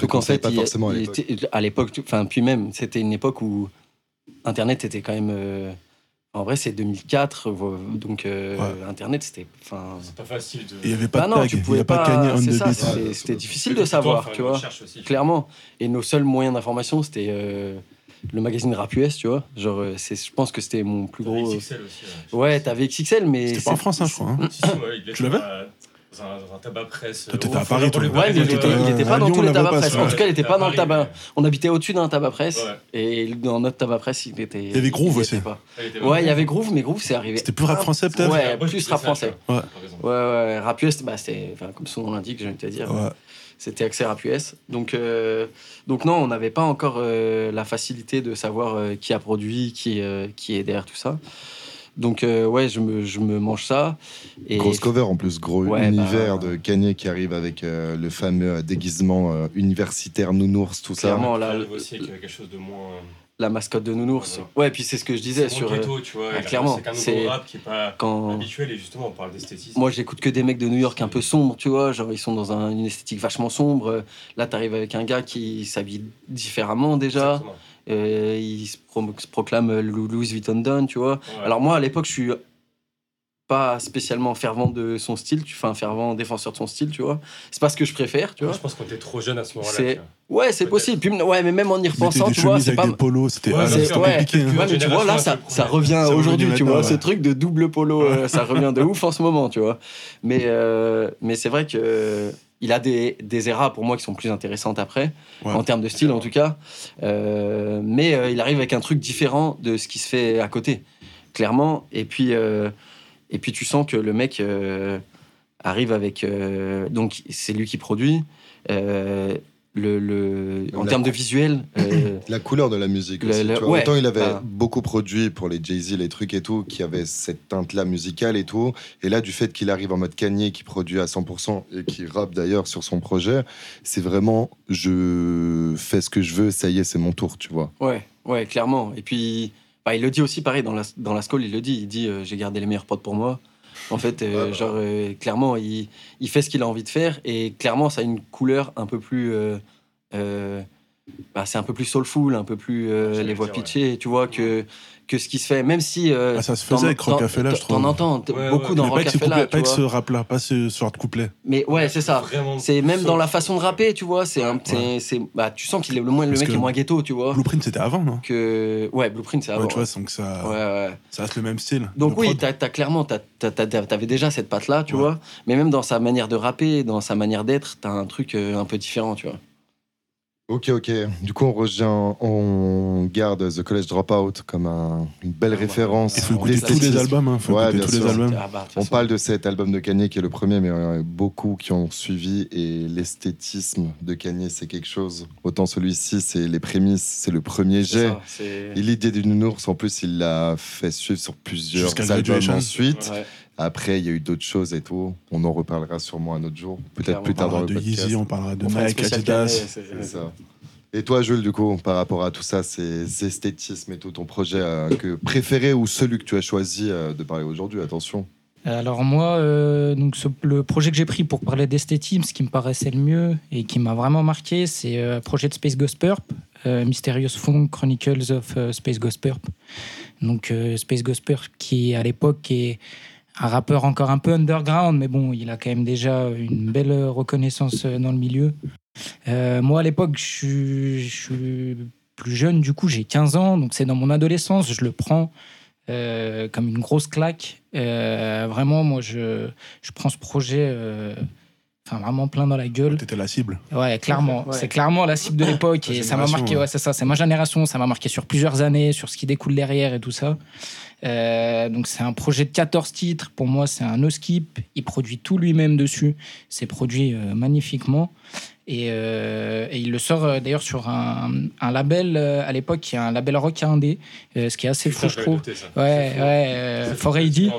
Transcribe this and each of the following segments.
qu'en fait, pas forcément à l'époque, enfin, puis même, c'était une époque où Internet était quand même. En vrai, c'est 2004, donc Internet, c'était. C'est pas facile de. Il n'y avait pas de non, tag, tu il n'y pouvais avait pas Kanye on c'est the ça, beat. c'était difficile de savoir, tu vois. Clairement. Et nos seuls moyens d'information, c'était le magazine Rap US, tu vois. Genre, je pense que c'était mon plus gros. XXL aussi. Ouais, t'avais XXL, mais. C'était pas en France, je crois. Si, ouais, tu l'avais dans un tabac presse. Toi, t'étais à Paris, toi. Ouais, mais il était pas dans tous les tabac presse. En tout cas, il était pas dans le tabac. Ouais. On habitait au-dessus d'un tabac presse. Et dans notre tabac presse, il était. Il y avait Groove aussi. Ouais, il y avait Groove, mais Groove, c'est arrivé. C'était plus rap français, peut-être. Ouais, plus rap français. Ouais. Rap US, c'était, comme son nom l'indique, je vais te dire. Ouais. C'était accès Rap US. Donc non, on n'avait pas encore la facilité de savoir qui a produit, qui est derrière tout ça. Donc ouais, je me mange ça. Et... Grosse cover en plus, gros univers de Kanye qui arrive avec le fameux déguisement universitaire nounours, tout clairement, ça. Là, aussi avec quelque chose de moins... La mascotte de nounours. Ouais, puis c'est ce que je disais sur... ghetto, tu vois. Clairement. C'est qu'un nouveau rap qui est pas habituel et justement on parle d'esthétisme. Moi j'écoute que des mecs de New York un peu sombres, tu vois, genre ils sont dans une esthétique vachement sombre. Là t'arrives avec un gars qui s'habille différemment déjà. Exactement. Il se proclame Louis Vuitton Don, tu vois. Ouais. Alors moi, à l'époque, je suis pas spécialement fervent de son style, un fervent défenseur de son style, tu vois. C'est pas ce que je préfère, tu vois. Je pense qu'on était trop jeune à ce moment-là. Ouais, c'est possible. Puis, ouais, mais même en y repensant, tu vois, c'est pas... des polos, c'était compliqué. Ouais, mais tu vois, là, ça revient aujourd'hui, tu vois. Ce truc de double polo, ça revient de ouf en ce moment, tu vois. Mais c'est vrai que... Il a des eras pour moi qui sont plus intéressantes après, en termes de style en tout cas. Mais il arrive avec un truc différent de ce qui se fait à côté, clairement. Et puis tu sens que le mec arrive avec... donc c'est lui qui produit. En termes de visuel... la couleur de la musique aussi. Autant il avait beaucoup produit pour les Jay-Z, les trucs et tout, qui avait cette teinte-là musicale et tout. Et là, du fait qu'il arrive en mode Kanye, qui produit à 100% et qui rappe d'ailleurs sur son projet, c'est vraiment, je fais ce que je veux, ça y est, c'est mon tour, tu vois. Ouais, clairement. Et puis, il le dit aussi, pareil, dans la Skoll, il dit j'ai gardé les meilleurs potes pour moi. En fait, clairement, il fait ce qu'il a envie de faire et clairement, ça a une couleur un peu plus... c'est un peu plus soulful, un peu plus les voix pitchées, tu vois, que ce qui se fait, même si... ça se faisait avec Rockefeller, je trouve. T'en entends beaucoup dans Rockefeller, pas avec ce rap-là, pas ce genre de couplet. Mais ouais, c'est ça. C'est même dans la façon de rapper, tu vois, tu sens qu'il est le mec est moins ghetto, tu vois. Blueprint, c'était avant, non ? Ouais, Blueprint, c'est avant. Ouais, tu vois, donc ça reste le même style. Donc oui, t'avais déjà cette patte-là, tu vois, mais même dans sa manière de rapper, dans sa manière d'être, t'as un truc un peu différent, tu vois. Ok. Du coup, on garde The College Dropout comme une belle référence. Il faut écouter tous les albums. On parle de cet album de Kanye qui est le premier, mais il y en a beaucoup qui ont suivi. Et l'esthétisme de Kanye, c'est quelque chose. Autant celui-ci, c'est les prémices, c'est le premier jet. Et l'idée du nounours, en plus, il l'a fait suivre sur plusieurs albums ensuite. Ouais. Après, il y a eu d'autres choses et tout. On en reparlera sûrement un autre jour. Peut-être plus tard dans le podcast. Yeezy, on parlera de Nike, Adidas. C'est ça. Et toi, Jules, du coup, par rapport à tout ça, ces esthétismes et tout, ton projet préféré ou celui que tu as choisi de parler aujourd'hui, attention. Alors moi, le projet que j'ai pris pour parler d'esthétisme, ce qui me paraissait le mieux et qui m'a vraiment marqué, c'est le projet de Space Ghost Purp, Mysterious Funk Chronicles of Space Ghost Purp. Donc Space Ghost Purp qui, à l'époque, est un rappeur encore un peu underground, mais bon, il a quand même déjà une belle reconnaissance dans le milieu. Moi, à l'époque, je suis plus jeune, du coup, j'ai 15 ans, donc c'est dans mon adolescence, je le prends comme une grosse claque. Vraiment, moi, je prends ce projet vraiment plein dans la gueule. T'étais la cible. Ouais, clairement. Ouais. C'est clairement la cible de l'époque et ça m'a marqué. Ouais, c'est ça, c'est ma génération, ça m'a marqué sur plusieurs années, sur ce qui découle derrière et tout ça. Donc c'est un projet de 14 titres. Pour moi, c'est un no-skip. Il produit tout lui-même dessus. C'est produit magnifiquement. Et il le sort d'ailleurs sur un label à l'époque qui est un label rock indé, ce qui est assez fou, je trouve. Foray qui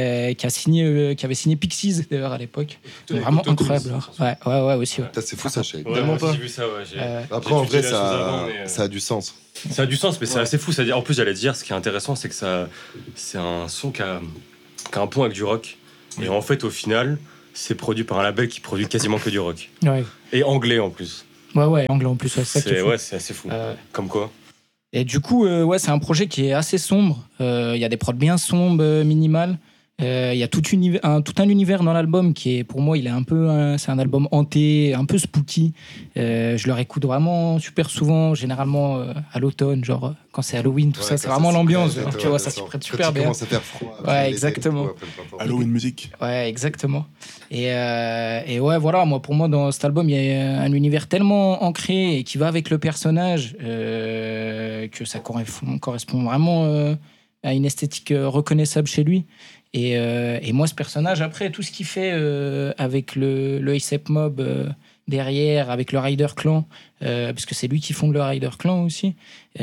avait signé Pixies d'ailleurs à l'époque. Vraiment incroyable. Ouais, aussi. Ouais. C'est fou ça, je sais. Tellement pas. J'ai vu ça, Après, en vrai, ça a du sens. Ça a du sens, mais c'est assez fou. C'est-à-dire, en plus, j'allais dire, ce qui est intéressant, c'est que c'est un son qui a un pont avec du rock. Et en fait, au final, c'est produit par un label qui produit quasiment que du rock. Ouais. Et anglais en plus. Ouais, anglais en plus, c'est assez fou. Comme quoi. Et du coup, c'est un projet qui est assez sombre. Il y a des prods bien sombres, minimales. Il y a tout un univers dans l'album qui est, pour moi, c'est un album hanté, un peu spooky. Je le réécoute vraiment super souvent, généralement à l'automne, genre quand c'est Halloween, tout ça, c'est vraiment l'ambiance. Tu vois, ça s'y prête super bien. Commence à faire froid. Ouais, exactement. Halloween musique. Ouais, exactement. Et voilà, pour moi, dans cet album, il y a un univers tellement ancré et qui va avec le personnage que ça correspond vraiment à une esthétique reconnaissable chez lui. Et moi, ce personnage, après, tout ce qu'il fait avec le A$AP Mob derrière, avec le Ryder Clan, parce que c'est lui qui fonde le Ryder Clan aussi,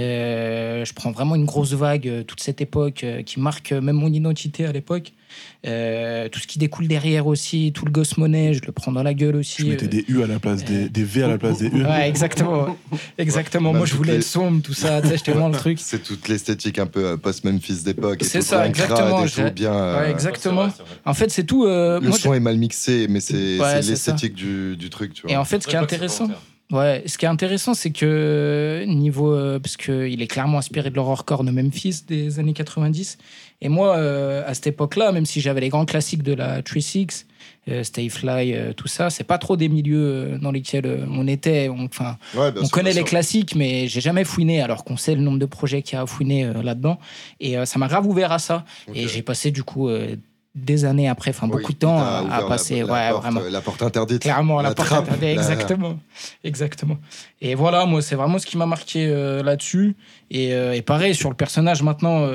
je prends vraiment une grosse vague, toute cette époque qui marque même mon identité à l'époque. Tout ce qui découle derrière aussi, tout le Ghost Money, je le prends dans la gueule aussi. Je mettais des U à la place des V à la place des U. Ouais, exactement. Moi, je voulais être sombre, tout ça, tu sais, j'étais vraiment le truc. C'est toute l'esthétique un peu post-Memphis d'époque. C'est ça, exactement. Bien, exactement. En fait, c'est tout. Le son est mal mixé, mais c'est l'esthétique du truc, tu vois. Et en fait, ce qui est intéressant. Ce qui est intéressant, c'est que parce qu'il est clairement inspiré de l'horrorcore de Memphis des années 90. Et moi, à cette époque-là, même si j'avais les grands classiques de la 3-6, Stay Fly, tout ça, c'est pas trop des milieux dans lesquels on était. On connaît les classiques, mais j'ai jamais fouiné, alors qu'on sait le nombre de projets qu'il y a à fouiner là-dedans. Et ça m'a grave ouvert à ça. Okay. Et j'ai passé du coup des années après, beaucoup de temps à passer. La porte interdite. Clairement, la porte interdite, exactement. Et voilà, moi, c'est vraiment ce qui m'a marqué là-dessus. Et pareil, sur le personnage maintenant,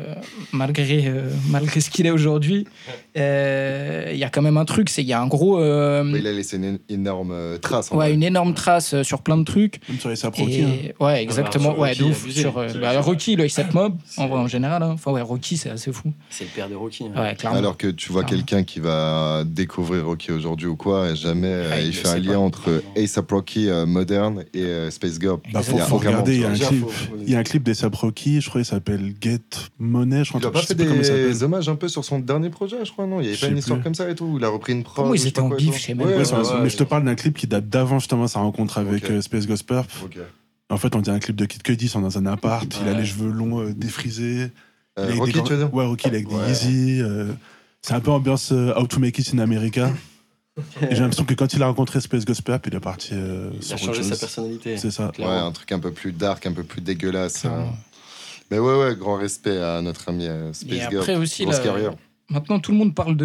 malgré ce qu'il est aujourd'hui, il y a quand même un truc, il y a un gros... il a laissé une énorme trace. Une énorme trace sur plein de trucs. Même sur les A$AP Rocky. Ouais, exactement. Rocky, le A$AP Mob, en général. Rocky, c'est assez fou. C'est le père de Rocky. Ouais, clairement. Alors que tu vois quelqu'un qui va découvrir Rocky aujourd'hui ou quoi, jamais il fait un lien entre A$AP Rocky moderne et Space Girl. Faut regarder, il y a un clip des A$AP Rocky, je crois qu'il s'appelle Get Money. Il a pas fait des hommages un peu sur son dernier projet, je crois, non? Il y avait pas une histoire comme ça et tout, où il a repris une prod. Ils étaient en bif chez moi. Mais je te parle d'un clip qui date d'avant justement sa rencontre avec Space Ghost Purp. En fait, on dirait un clip de Kid Cudi, ils sont dans un appart, il a les cheveux longs défrisés. Rocky, tu veux dire? Ouais, Rocky, il a avec des Yeezy. C'est un peu ambiance How to Make It in America. Et j'ai l'impression que quand il a rencontré Space Ghost Purp, il est parti il a changé sa personnalité. C'est ça. Ouais, un truc un peu plus dark, un peu plus dégueulasse. Mais ouais, grand respect à notre ami Space Girl. Après aussi, grosse carrière. Maintenant, tout le monde parle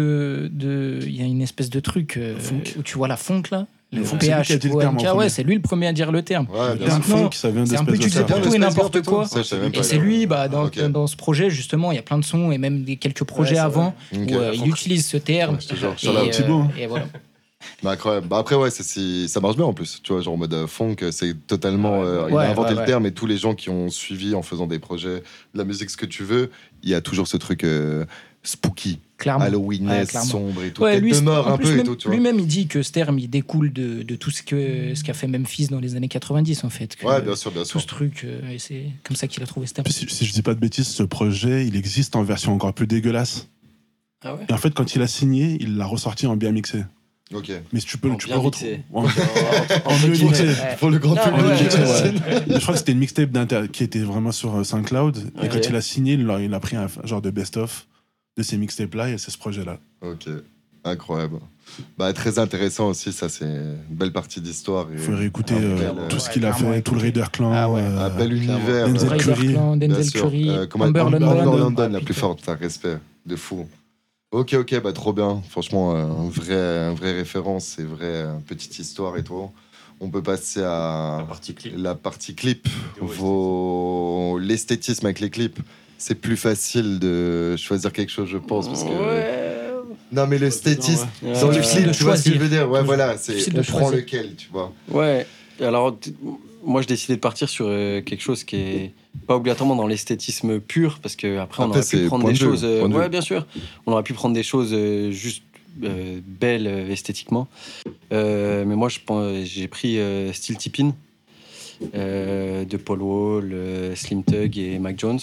il y a une espèce de truc où tu vois la funk là. Le PH, c'est lui le premier à dire le terme. Maintenant, c'est un peu tu fais tout et n'importe quoi. Et c'est lui, dans ce projet, justement, il y a plein de sons et même quelques projets avant où il utilise ce terme. Sur la Thibaut. Et voilà. Incroyable. Après, ça marche bien en plus. Tu vois, genre en mode funk, c'est totalement. Il a inventé le terme et tous les gens qui ont suivi en faisant des projets, de la musique, ce que tu veux, il y a toujours ce truc spooky. Clairement. Halloween, sombre et tout. Tête de mort un peu et tout. Lui-même, il dit que ce terme, il découle de tout ce qu'a fait Memphis dans les années 90, en fait. Bien sûr. Tout ce truc, et c'est comme ça qu'il a trouvé ce terme. Si je dis pas de bêtises, ce projet, il existe en version encore plus dégueulasse. Ah ouais. Et en fait, quand il a signé, il l'a ressorti en bien mixé. Ok. Mais tu peux le retrouver. En mieux mixé. Pour le grand public. Je crois que c'était une mixtape qui était vraiment sur SoundCloud. Et quand il a signé, il a pris un genre de best-of de ces mixtapes-là et c'est ce projet-là. Ok, incroyable. Très intéressant aussi, ça c'est une belle partie d'histoire. Il faut réécouter tout ce qu'il a fait, tout le Raider Clan. Un bel univers. Denzel Curry, Amber London, la plus forte, respect, de fou. Ok, trop bien. Franchement, une vraie référence, c'est vraie petite histoire et tout. On peut passer à la partie clip. L'esthétisme avec les clips. C'est plus facile de choisir quelque chose, je pense, parce que... Non, mais l'esthétisme, dans le clip, tu vois ce que je veux dire? Ouais, voilà, on prend lequel, tu vois. Ouais, alors, moi, je décidais de partir sur quelque chose qui est pas obligatoirement dans l'esthétisme pur, parce qu'après, on aurait pu prendre des choses... ouais, bien sûr. On aurait pu prendre des choses juste belles esthétiquement. Mais moi, j'ai pris Steel Tippin' de Paul Wall, Slim Thug et Mac Jones.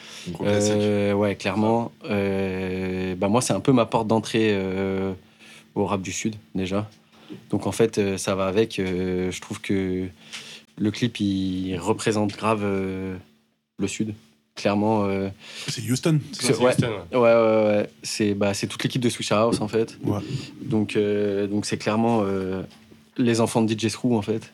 Ouais, clairement. Moi, c'est un peu ma porte d'entrée au rap du Sud, déjà. Donc en fait, ça va avec. Je trouve que le clip, il représente grave le Sud. Clairement. C'est Houston. C'est Houston, ouais. C'est toute l'équipe de Swishahouse, en fait. Ouais. Donc c'est clairement les enfants de DJ Screw, en fait.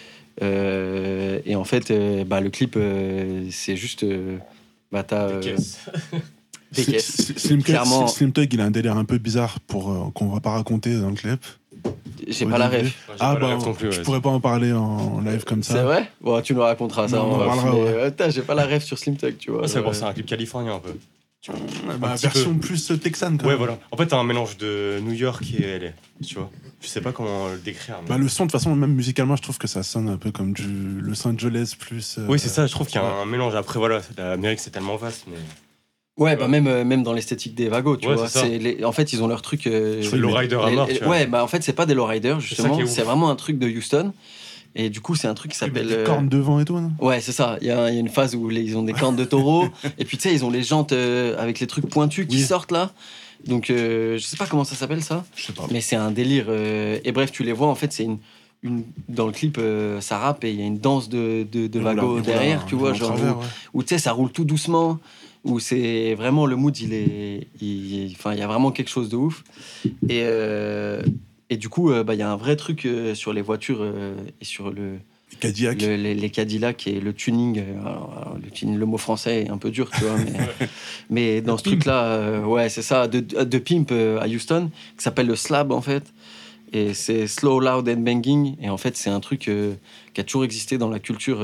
Et en fait, le clip, c'est juste... t'as... Des caisses. Slim Thug, il a un délire un peu bizarre qu'on va pas raconter dans le clip. J'ai pas la ref. Je pourrais pas en parler en live comme ça. C'est vrai? Bon, tu nous raconteras ça. On parlera, j'ai pas la ref sur Slim Thug, tu vois. C'est un clip californien un peu. Version plus texane, quand même. Ouais, voilà. En fait, t'as un mélange de New York et LA, tu vois. Je sais pas comment le décrire. Mais... le son, de toute façon, même musicalement, je trouve que ça sonne un peu comme du Los Angeles plus... Oui, c'est ça, je trouve qu'il y a un mélange. Après, voilà, l'Amérique, c'est tellement vaste, mais... Ouais, même dans l'esthétique des Vagos, tu vois. En fait, ils ont leur truc... C'est lowrider à mort, tu vois. Ouais, en fait, c'est pas des lowriders, justement. C'est vraiment un truc de Houston. Et du coup, c'est un truc qui s'appelle... Des cornes devant et tout, non? Ouais, c'est ça. Il y a une phase où ils ont des cornes de taureau. Et puis, tu sais, ils ont les jantes avec les trucs pointus qui sortent, là. Donc, je sais pas comment ça s'appelle, ça. Je sais pas. Mais c'est un délire. Et bref, tu les vois, en fait, c'est dans le clip, ça rappe et il y a une danse de Vago derrière, tu vois. Genre, où tu sais, ça roule tout doucement. Où c'est vraiment le mood, il y a vraiment quelque chose de ouf. Et du coup, il y a un vrai truc sur les voitures et sur les Cadillac et le tuning. Le mot français est un peu dur, tu vois. Mais dans ce truc-là, c'est ça, de Pimp à Houston, qui s'appelle le slab, en fait. Et c'est slow, loud and banging. Et en fait, c'est un truc qui a toujours existé dans la culture...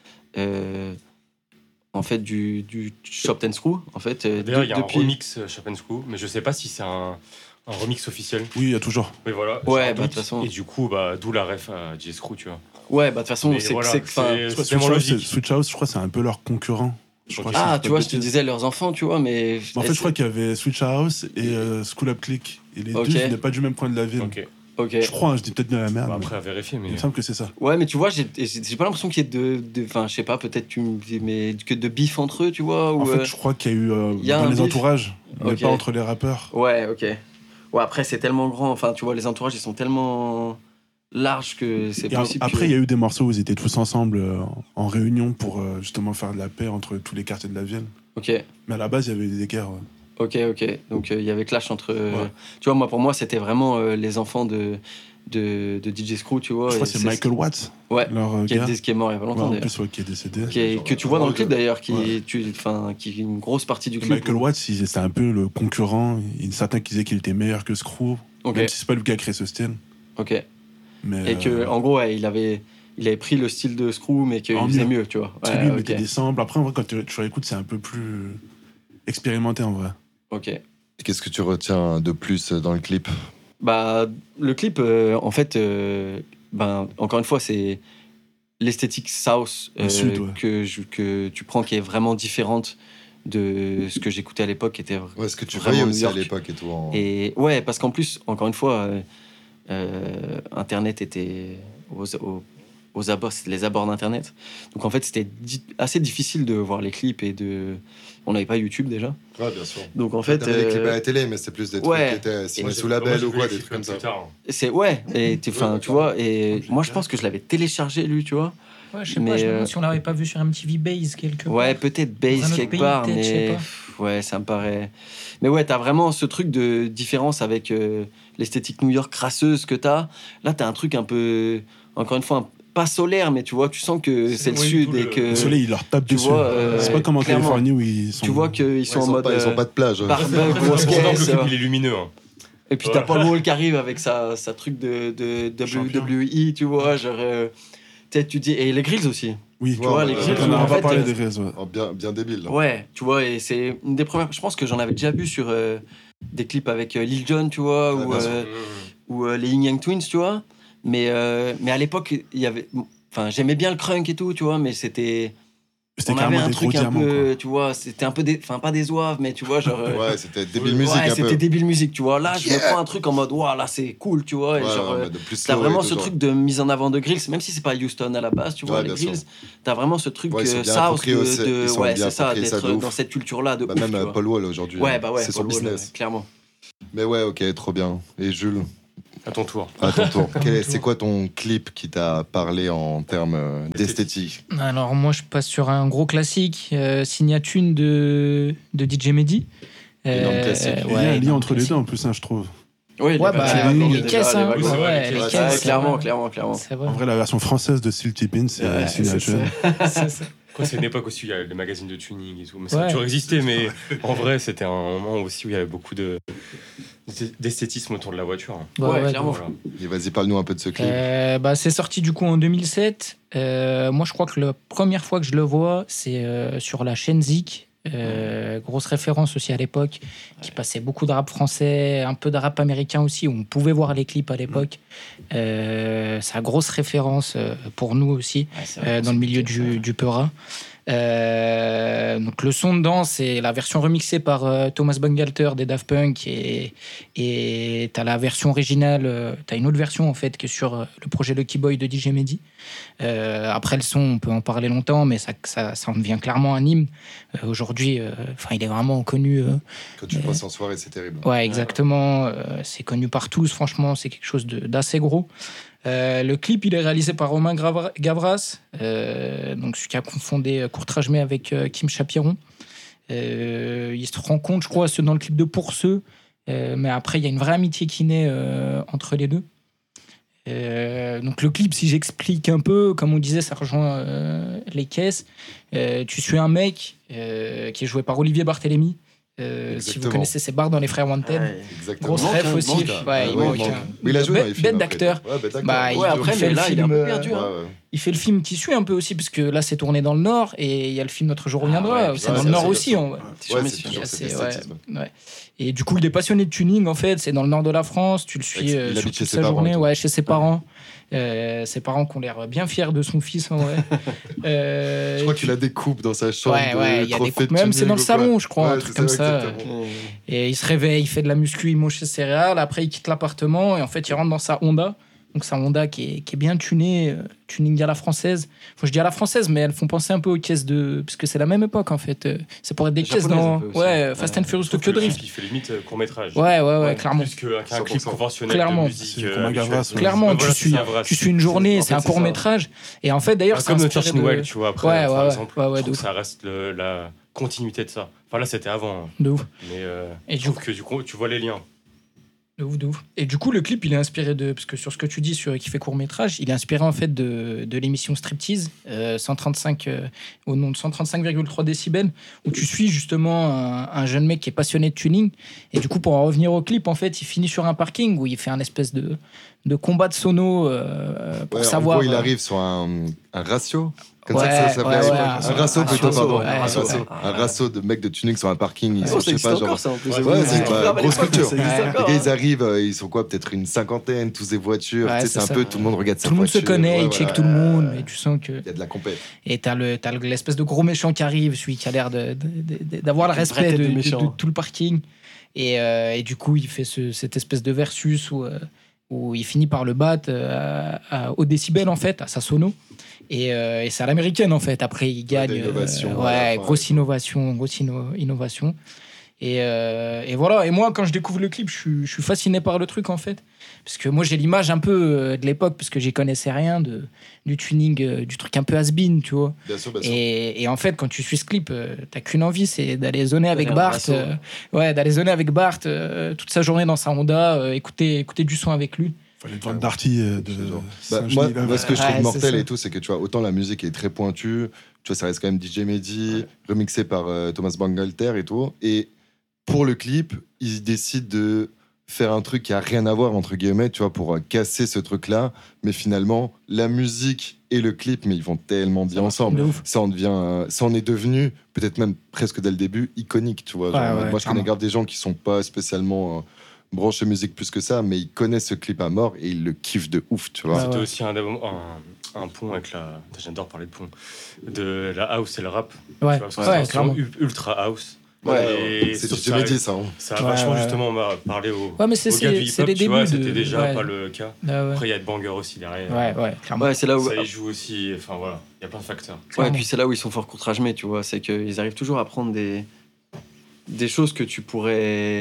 en fait, du Chop and Screw, en fait. D'ailleurs, il y a un remix Chop and Screw, mais je sais pas si c'est un remix officiel. Oui, il y a toujours. Mais voilà. Ouais, de toute façon. Et du coup, d'où la ref à DJ Screw, tu vois. Ouais, de toute façon, c'est vraiment logique. Switch House, je crois, c'est un peu leur concurrent. Tu vois, je te disais leurs enfants, tu vois, mais... En fait, je crois qu'il y avait Switch House et School Up Click. Et les deux venaient pas du même coin de la ville. Okay. Je crois, je dis peut-être bien la merde. Après, à vérifier, mais... Il me semble que c'est ça. Ouais, mais tu vois, j'ai pas l'impression qu'il y ait enfin, je sais pas, peut-être que de bif entre eux, tu vois. En fait, je crois qu'il y a eu dans les entourages, mais pas entre les rappeurs. Ouais, ok. Ouais, après, c'est tellement grand. Enfin, tu vois, les entourages, ils sont tellement larges que c'est possible. Après, il y a eu des morceaux où ils étaient tous ensemble en réunion pour justement faire de la paix entre tous les quartiers de la ville. Ok. Mais à la base, il y avait des écarts. Ok. Donc il y avait clash entre. Tu vois, pour moi, c'était vraiment les enfants de DJ Screw, tu vois. Je crois que c'est Michael Watts. Ouais. Qui est mort il y a pas longtemps. En plus, qui est décédé. Que tu vois dans le clip d'ailleurs, qui est une grosse partie du clip. Michael Watts, c'était un peu le concurrent. Certains qui disaient qu'il était meilleur que Screw, même si c'est pas lui qui a créé ce style. Ok. Mais et que, en gros, il avait pris le style de Screw, mais qu'il faisait mieux, tu vois. Lui, il mettait des samples. Après, en vrai, quand tu réécoutes, c'est un peu plus expérimenté en vrai. Ok. Qu'est-ce que tu retiens de plus dans le clip? Le clip, en fait, encore une fois, c'est l'esthétique South que tu prends, qui est vraiment différente de ce que j'écoutais à l'époque, qui était ce que tu voyais aussi à l'époque et tout. Et ouais, parce qu'en plus, encore une fois, Internet était aux abords, les abords d'Internet. Donc en fait, c'était assez difficile de voir les clips on n'avait pas YouTube déjà. Ouais, bien sûr. Donc en fait, t'avais des clips à la télé, mais c'est plus des trucs qui étaient signés sous label ou quoi, des trucs comme ça. Tu vois. Et moi, je pense que je l'avais téléchargé, lui, tu vois. Ouais, je sais pas, je me demande si on l'avait pas vu sur MTV Base quelque part. Ouais, peut-être Base quelque part, mais ouais, ça me paraît. Mais ouais, t'as vraiment ce truc de différence avec l'esthétique New York crasseuse que t'as. Là, t'as un truc un peu, encore une fois, pas solaire, mais tu vois, tu sens que c'est le sud et que le soleil il leur tape dessus. C'est pas comme en Californie où ils sont. Tu vois qu'ils sont en mode. Ils ont pas de plage. Grosse caisse. Il est lumineux. Et puis t'as Paul Wall qui arrive avec sa truc de WWE, tu vois, genre. Tu dis, et les grills aussi. Oui, tu vois, les grills. On n'a pas parlé des grills, bien débile. Là. Ouais, tu vois, et c'est une des premières. Je pense que j'en avais déjà vu sur des clips avec Lil Jon, tu vois, ou les Yin Yang Twins, tu vois. Mais à l'époque, il y avait. Enfin, j'aimais bien le crunk et tout, tu vois, mais c'était. On avait un truc un peu, tu vois, c'était un peu pas des zouaves, mais tu vois, genre. Ouais, c'était débile musique. Ouais, c'était débile musique, tu vois. Là, je me prends un truc en mode, waouh, là, c'est cool, tu vois. Et genre, t'as vraiment ce truc de mise en avant de Grills, même si c'est pas Houston à la base, tu vois, les Grills. T'as vraiment ce truc South de. Ouais, c'est ça, d'être dans cette culture-là de ouf. Même Paul Wall aujourd'hui. Ouais, c'est son business. clairement. Mais ouais, ok, trop bien. Et Jules, À ton tour. C'est quoi ton clip qui t'a parlé en termes d'esthétique? Alors moi je passe sur un gros classique, Signature de DJ Mehdi. Énorme classique. Il y a un lien entre les deux en plus, je trouve. Oui, les caisses, les caisses. Clairement. C'est vrai. En vrai, la version française de Steel Tippin, c'est Signature. C'est une époque aussi où il y a les magazines de tuning et tout. Mais ça a toujours existé, mais en vrai, c'était un moment aussi où il y avait beaucoup d'esthétisme autour de la voiture. Clairement. Voilà. Et vas-y, parle-nous un peu de ce clip. C'est sorti du coup en 2007. Moi, je crois que la première fois que je le vois, c'est sur la chaîne Zik. Grosse référence aussi à l'époque, qui passait beaucoup de rap français, un peu de rap américain aussi, où on pouvait voir les clips à l'époque. C'est une grosse référence pour nous aussi, dans le milieu du Peura. Donc le son dedans, c'est la version remixée par Thomas Bangalter des Daft Punk, et t'as la version originale, t'as une autre version en fait qui est sur le projet Lucky Boy de DJ Mehdi. Après le son, on peut en parler longtemps, mais ça en devient clairement un hymne. Aujourd'hui, il est vraiment connu. Quand tu le passes en soirée, c'est terrible. Ouais, exactement. C'est connu par tous. Franchement, c'est quelque chose d'assez gros. Le clip, il est réalisé par Romain Gavras, donc celui qui a confondé Courtrage-May avec Kim Chapiron. Il se rencontre, je crois, dans le clip de Pour ceux, mais après, il y a une vraie amitié qui naît entre les deux. Donc le clip, si j'explique un peu, comme on disait, ça rejoint les caisses. Tu suis un mec qui est joué par Olivier Barthélémy. Si vous connaissez ses bars dans Les Frères Wanted, grosse ref aussi. Il a joué dans les films. Bête d'acteur. Il fait le film qui suit un peu aussi, parce que là c'est tourné dans le Nord, et il y a le film Notre jour reviendra, c'est dans le Nord aussi. Et du coup il est passionné de tuning en fait, c'est dans le nord de la France, tu le suis sur toute sa journée, chez ses parents. Ses parents qui ont l'air bien fiers de son fils en vrai. Je crois qu'il a des coupes dans sa chambre. Il y a des coupes, même c'est dans le salon, je crois, un truc comme ça. Et il se réveille, il fait de la muscu, il mange ses céréales, après il quitte l'appartement et en fait il rentre dans sa Honda. Donc c'est un Honda qui est bien tuné, tuning à la française. Enfin, je dis à la française, mais elles font penser un peu aux caisses de... Parce que c'est la même époque, en fait. C'est pour être des caisses dans... Fast and Furious Tokyo Drift. Il fait limite court-métrage. Ouais, clairement. Plus qu'un clip conventionnel clairement. de musique. Clairement, tu suis une journée, c'est un court-métrage. Et en fait, d'ailleurs, c'est comme Church Noël, tu vois, après, par exemple. Je trouve que ça reste la continuité de ça. Enfin, là, c'était avant. De ouf. Mais je trouve que du coup, tu vois les liens. De ouf. Et du coup, le clip, il est inspiré de... Parce que sur ce que tu dis, qui fait court-métrage, il est inspiré en fait de l'émission Striptease, 135, au nom de 135,3 décibels, où tu suis justement un jeune mec qui est passionné de tuning. Et du coup, pour en revenir au clip, en fait, il finit sur un parking où il fait un espèce de combat de sono pour savoir... En gros, il arrive sur un ratio. Comme ça s'appelle. Un ratio plutôt, pardon. Un ratio de mecs de tuning sur un parking. Ils sont, je sais pas, genre. Ça, en plus. C'est une grosse culture. Les gars, ils arrivent, ils sont quoi, peut-être une cinquantaine, tous des voitures. C'est un peu, tout le monde regarde sa voiture. Tout le monde se connaît, il check tout le monde, et tu sens que. Il y a de la compète. Et t'as l'espèce de gros méchant qui arrive, celui qui a l'air d'avoir le respect de tout le parking. Et du coup, il fait cette espèce de versus où il finit par le battre au décibel, en fait, à sa sono. Et c'est à l'américaine, en fait. Après, il gagne. Grosse innovation. Et voilà. Et moi, quand je découvre le clip, je suis fasciné par le truc, en fait. Parce que moi, j'ai l'image un peu de l'époque, parce que j'y connaissais rien du tuning, du truc un peu has-been, tu vois. Bien sûr. Et en fait, quand tu suis ce clip, t'as qu'une envie, c'est d'aller zoner avec Bart. D'aller zoner avec Bart toute sa journée dans sa Honda, écouter du son avec lui. Fallait vendre Darty moi, ce que je trouve mortel et tout, c'est que tu vois, autant la musique est très pointue, tu vois, ça reste quand même DJ Mehdi, remixé par Thomas Bangalter et tout. Et pour le clip, ils décident de faire un truc qui a rien à voir, entre guillemets, tu vois, pour casser ce truc-là. Mais finalement, la musique et le clip, mais ils vont tellement bien ensemble. Ça en est devenu, peut-être même presque dès le début, iconique, tu vois. Moi, je connais grave des gens qui sont pas spécialement branchés musique plus que ça, mais ils connaissent ce clip à mort et ils le kiffent de ouf, tu vois. C'était aussi un pont avec la... J'adore parler de pont. De la house et le rap. Ouais, parce que c'est un son ultra house. C'est DJ Mehdi, ça. Ça a vachement justement parlé au gars du hip-hop, tu vois, c'était déjà pas le cas. Après, il y a de banger aussi derrière. Clairement. C'est là où... Ça y joue aussi, enfin voilà, il y a plein de facteurs. Et puis c'est là où ils sont fort Courtrage-May, tu vois, c'est qu'ils arrivent toujours à prendre des choses que tu pourrais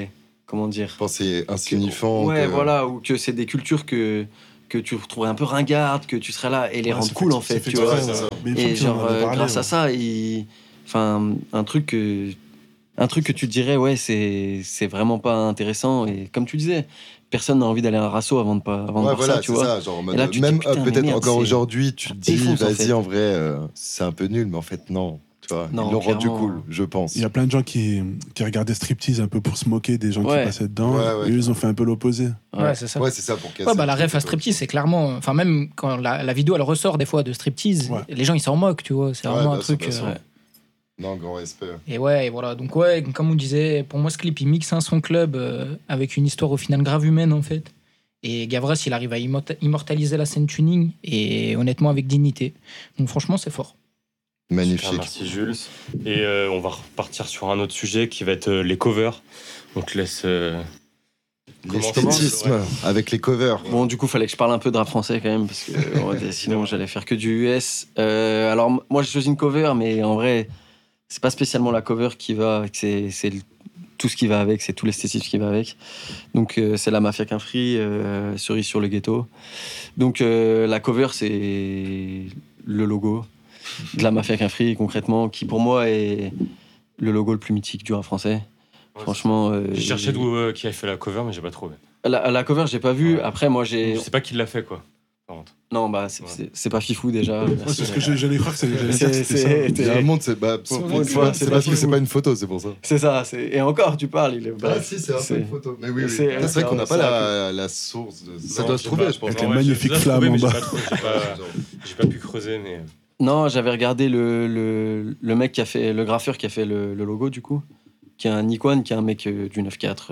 comment dire, je pense que c'est insignifiant. Ouais, voilà, ou que c'est des cultures que tu retrouverais un peu ringardes, que tu serais là et les rendre cool en fait, tu vois. Et genre grâce à ça, enfin un truc que tu te dirais ouais c'est vraiment pas intéressant, et comme tu disais, personne n'a envie d'aller à un rasso avant de voir ça, tu vois. Ça, genre, là, même peut-être encore aujourd'hui, tu te dis vas-y, en vrai, c'est un peu nul, mais en fait non. Tu vois, ils l'ont rendu cool, je pense. Il y a plein de gens qui regardaient Striptease un peu pour se moquer des gens qui passaient dedans. Et eux, ils ont fait un peu l'opposé. Ouais, c'est ça. Ouais, c'est ça pour casser. Ouais, la ref à Striptease, c'est clairement. Enfin, même quand la vidéo elle ressort des fois de Striptease, les gens ils s'en moquent, tu vois. C'est vraiment un truc. Non, grand respect. Et voilà. Donc, comme on disait, pour moi, ce clip il mixe un son club avec une histoire au final grave humaine en fait. Et Gavras, il arrive à immortaliser la scène tuning et honnêtement avec dignité. Donc, franchement, c'est fort. Magnifique. Super, merci Jules. Et on va repartir sur un autre sujet qui va être les covers. On te laisse. L'esthétisme avec les covers. Bon, du coup, fallait que je parle un peu de rap français quand même, parce que sinon j'allais faire que du US. Alors, moi j'ai choisi une cover, mais en vrai, c'est pas spécialement la cover qui va, c'est tout ce qui va avec, c'est tout l'esthétisme qui va avec. Donc, c'est la Mafia qu'un Free, Cerise sur le ghetto. Donc, la cover, c'est le logo de la Mafia qu'un Free, concrètement, qui pour moi est le logo le plus mythique du rap français. Ouais, franchement. J'ai cherché qui a fait la cover, mais j'ai pas trouvé. La cover, j'ai pas vu. Ouais. Après, moi, j'ai. Je sais pas qui l'a fait, quoi. Non, bah, c'est pas Fifou déjà. C'est ce que j'allais croire que c'était ça. Un monde, c'est pas une photo, c'est pour ça. C'est ça. Et encore, tu parles. Si, c'est un peu une photo. Mais oui. C'est vrai qu'on n'a pas la source. Ça doit se trouver, je pense. Avec la magnifique flamme en bas. J'ai pas pu creuser, mais. Non, j'avais regardé le mec qui a fait, le graffeur qui a fait le logo, du coup, qui est un Nikwan, qui est un mec du 9-4,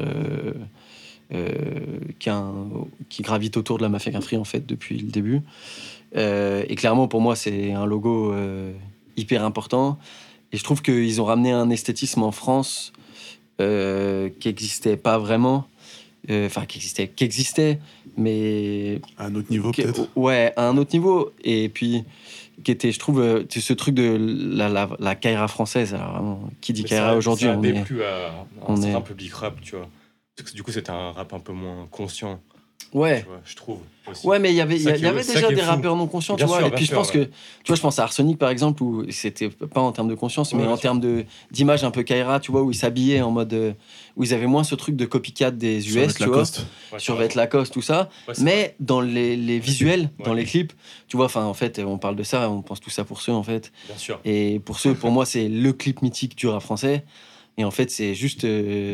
qui gravite autour de la Mafia qu'un Free, en fait, depuis le début. Et clairement, pour moi, c'est un logo hyper important. Et je trouve qu'ils ont ramené un esthétisme en France qui n'existait pas vraiment. Enfin, qui existait, mais... À un autre niveau, peut-être. Ouais, à un autre niveau. Et puis... qui était, je trouve, ce truc de la Kaira française. Alors, vraiment, qui dit Kaira aujourd'hui, on est plus à un certain public rap, tu vois. Parce que du coup, c'était un rap un peu moins conscient. Ouais. Tu vois, je trouve. Aussi. Ouais, mais il y avait déjà des rappeurs non conscients, tu vois. Et puis je pense que, tu vois, je pense à Arsenic par exemple, où c'était pas en termes de conscience, mais en termes d'image un peu Kaira, tu vois, où ils s'habillaient en mode, où ils avaient moins ce truc de copycat des US, tu vois, sur vêtements Lacoste, tout ça. Ouais, mais dans les visuels, dans les clips, tu vois, enfin en fait, on parle de ça, on pense tout ça pour ceux en fait. Bien sûr. Et pour ceux, pour moi, c'est le clip mythique du rap français. Et en fait, c'est juste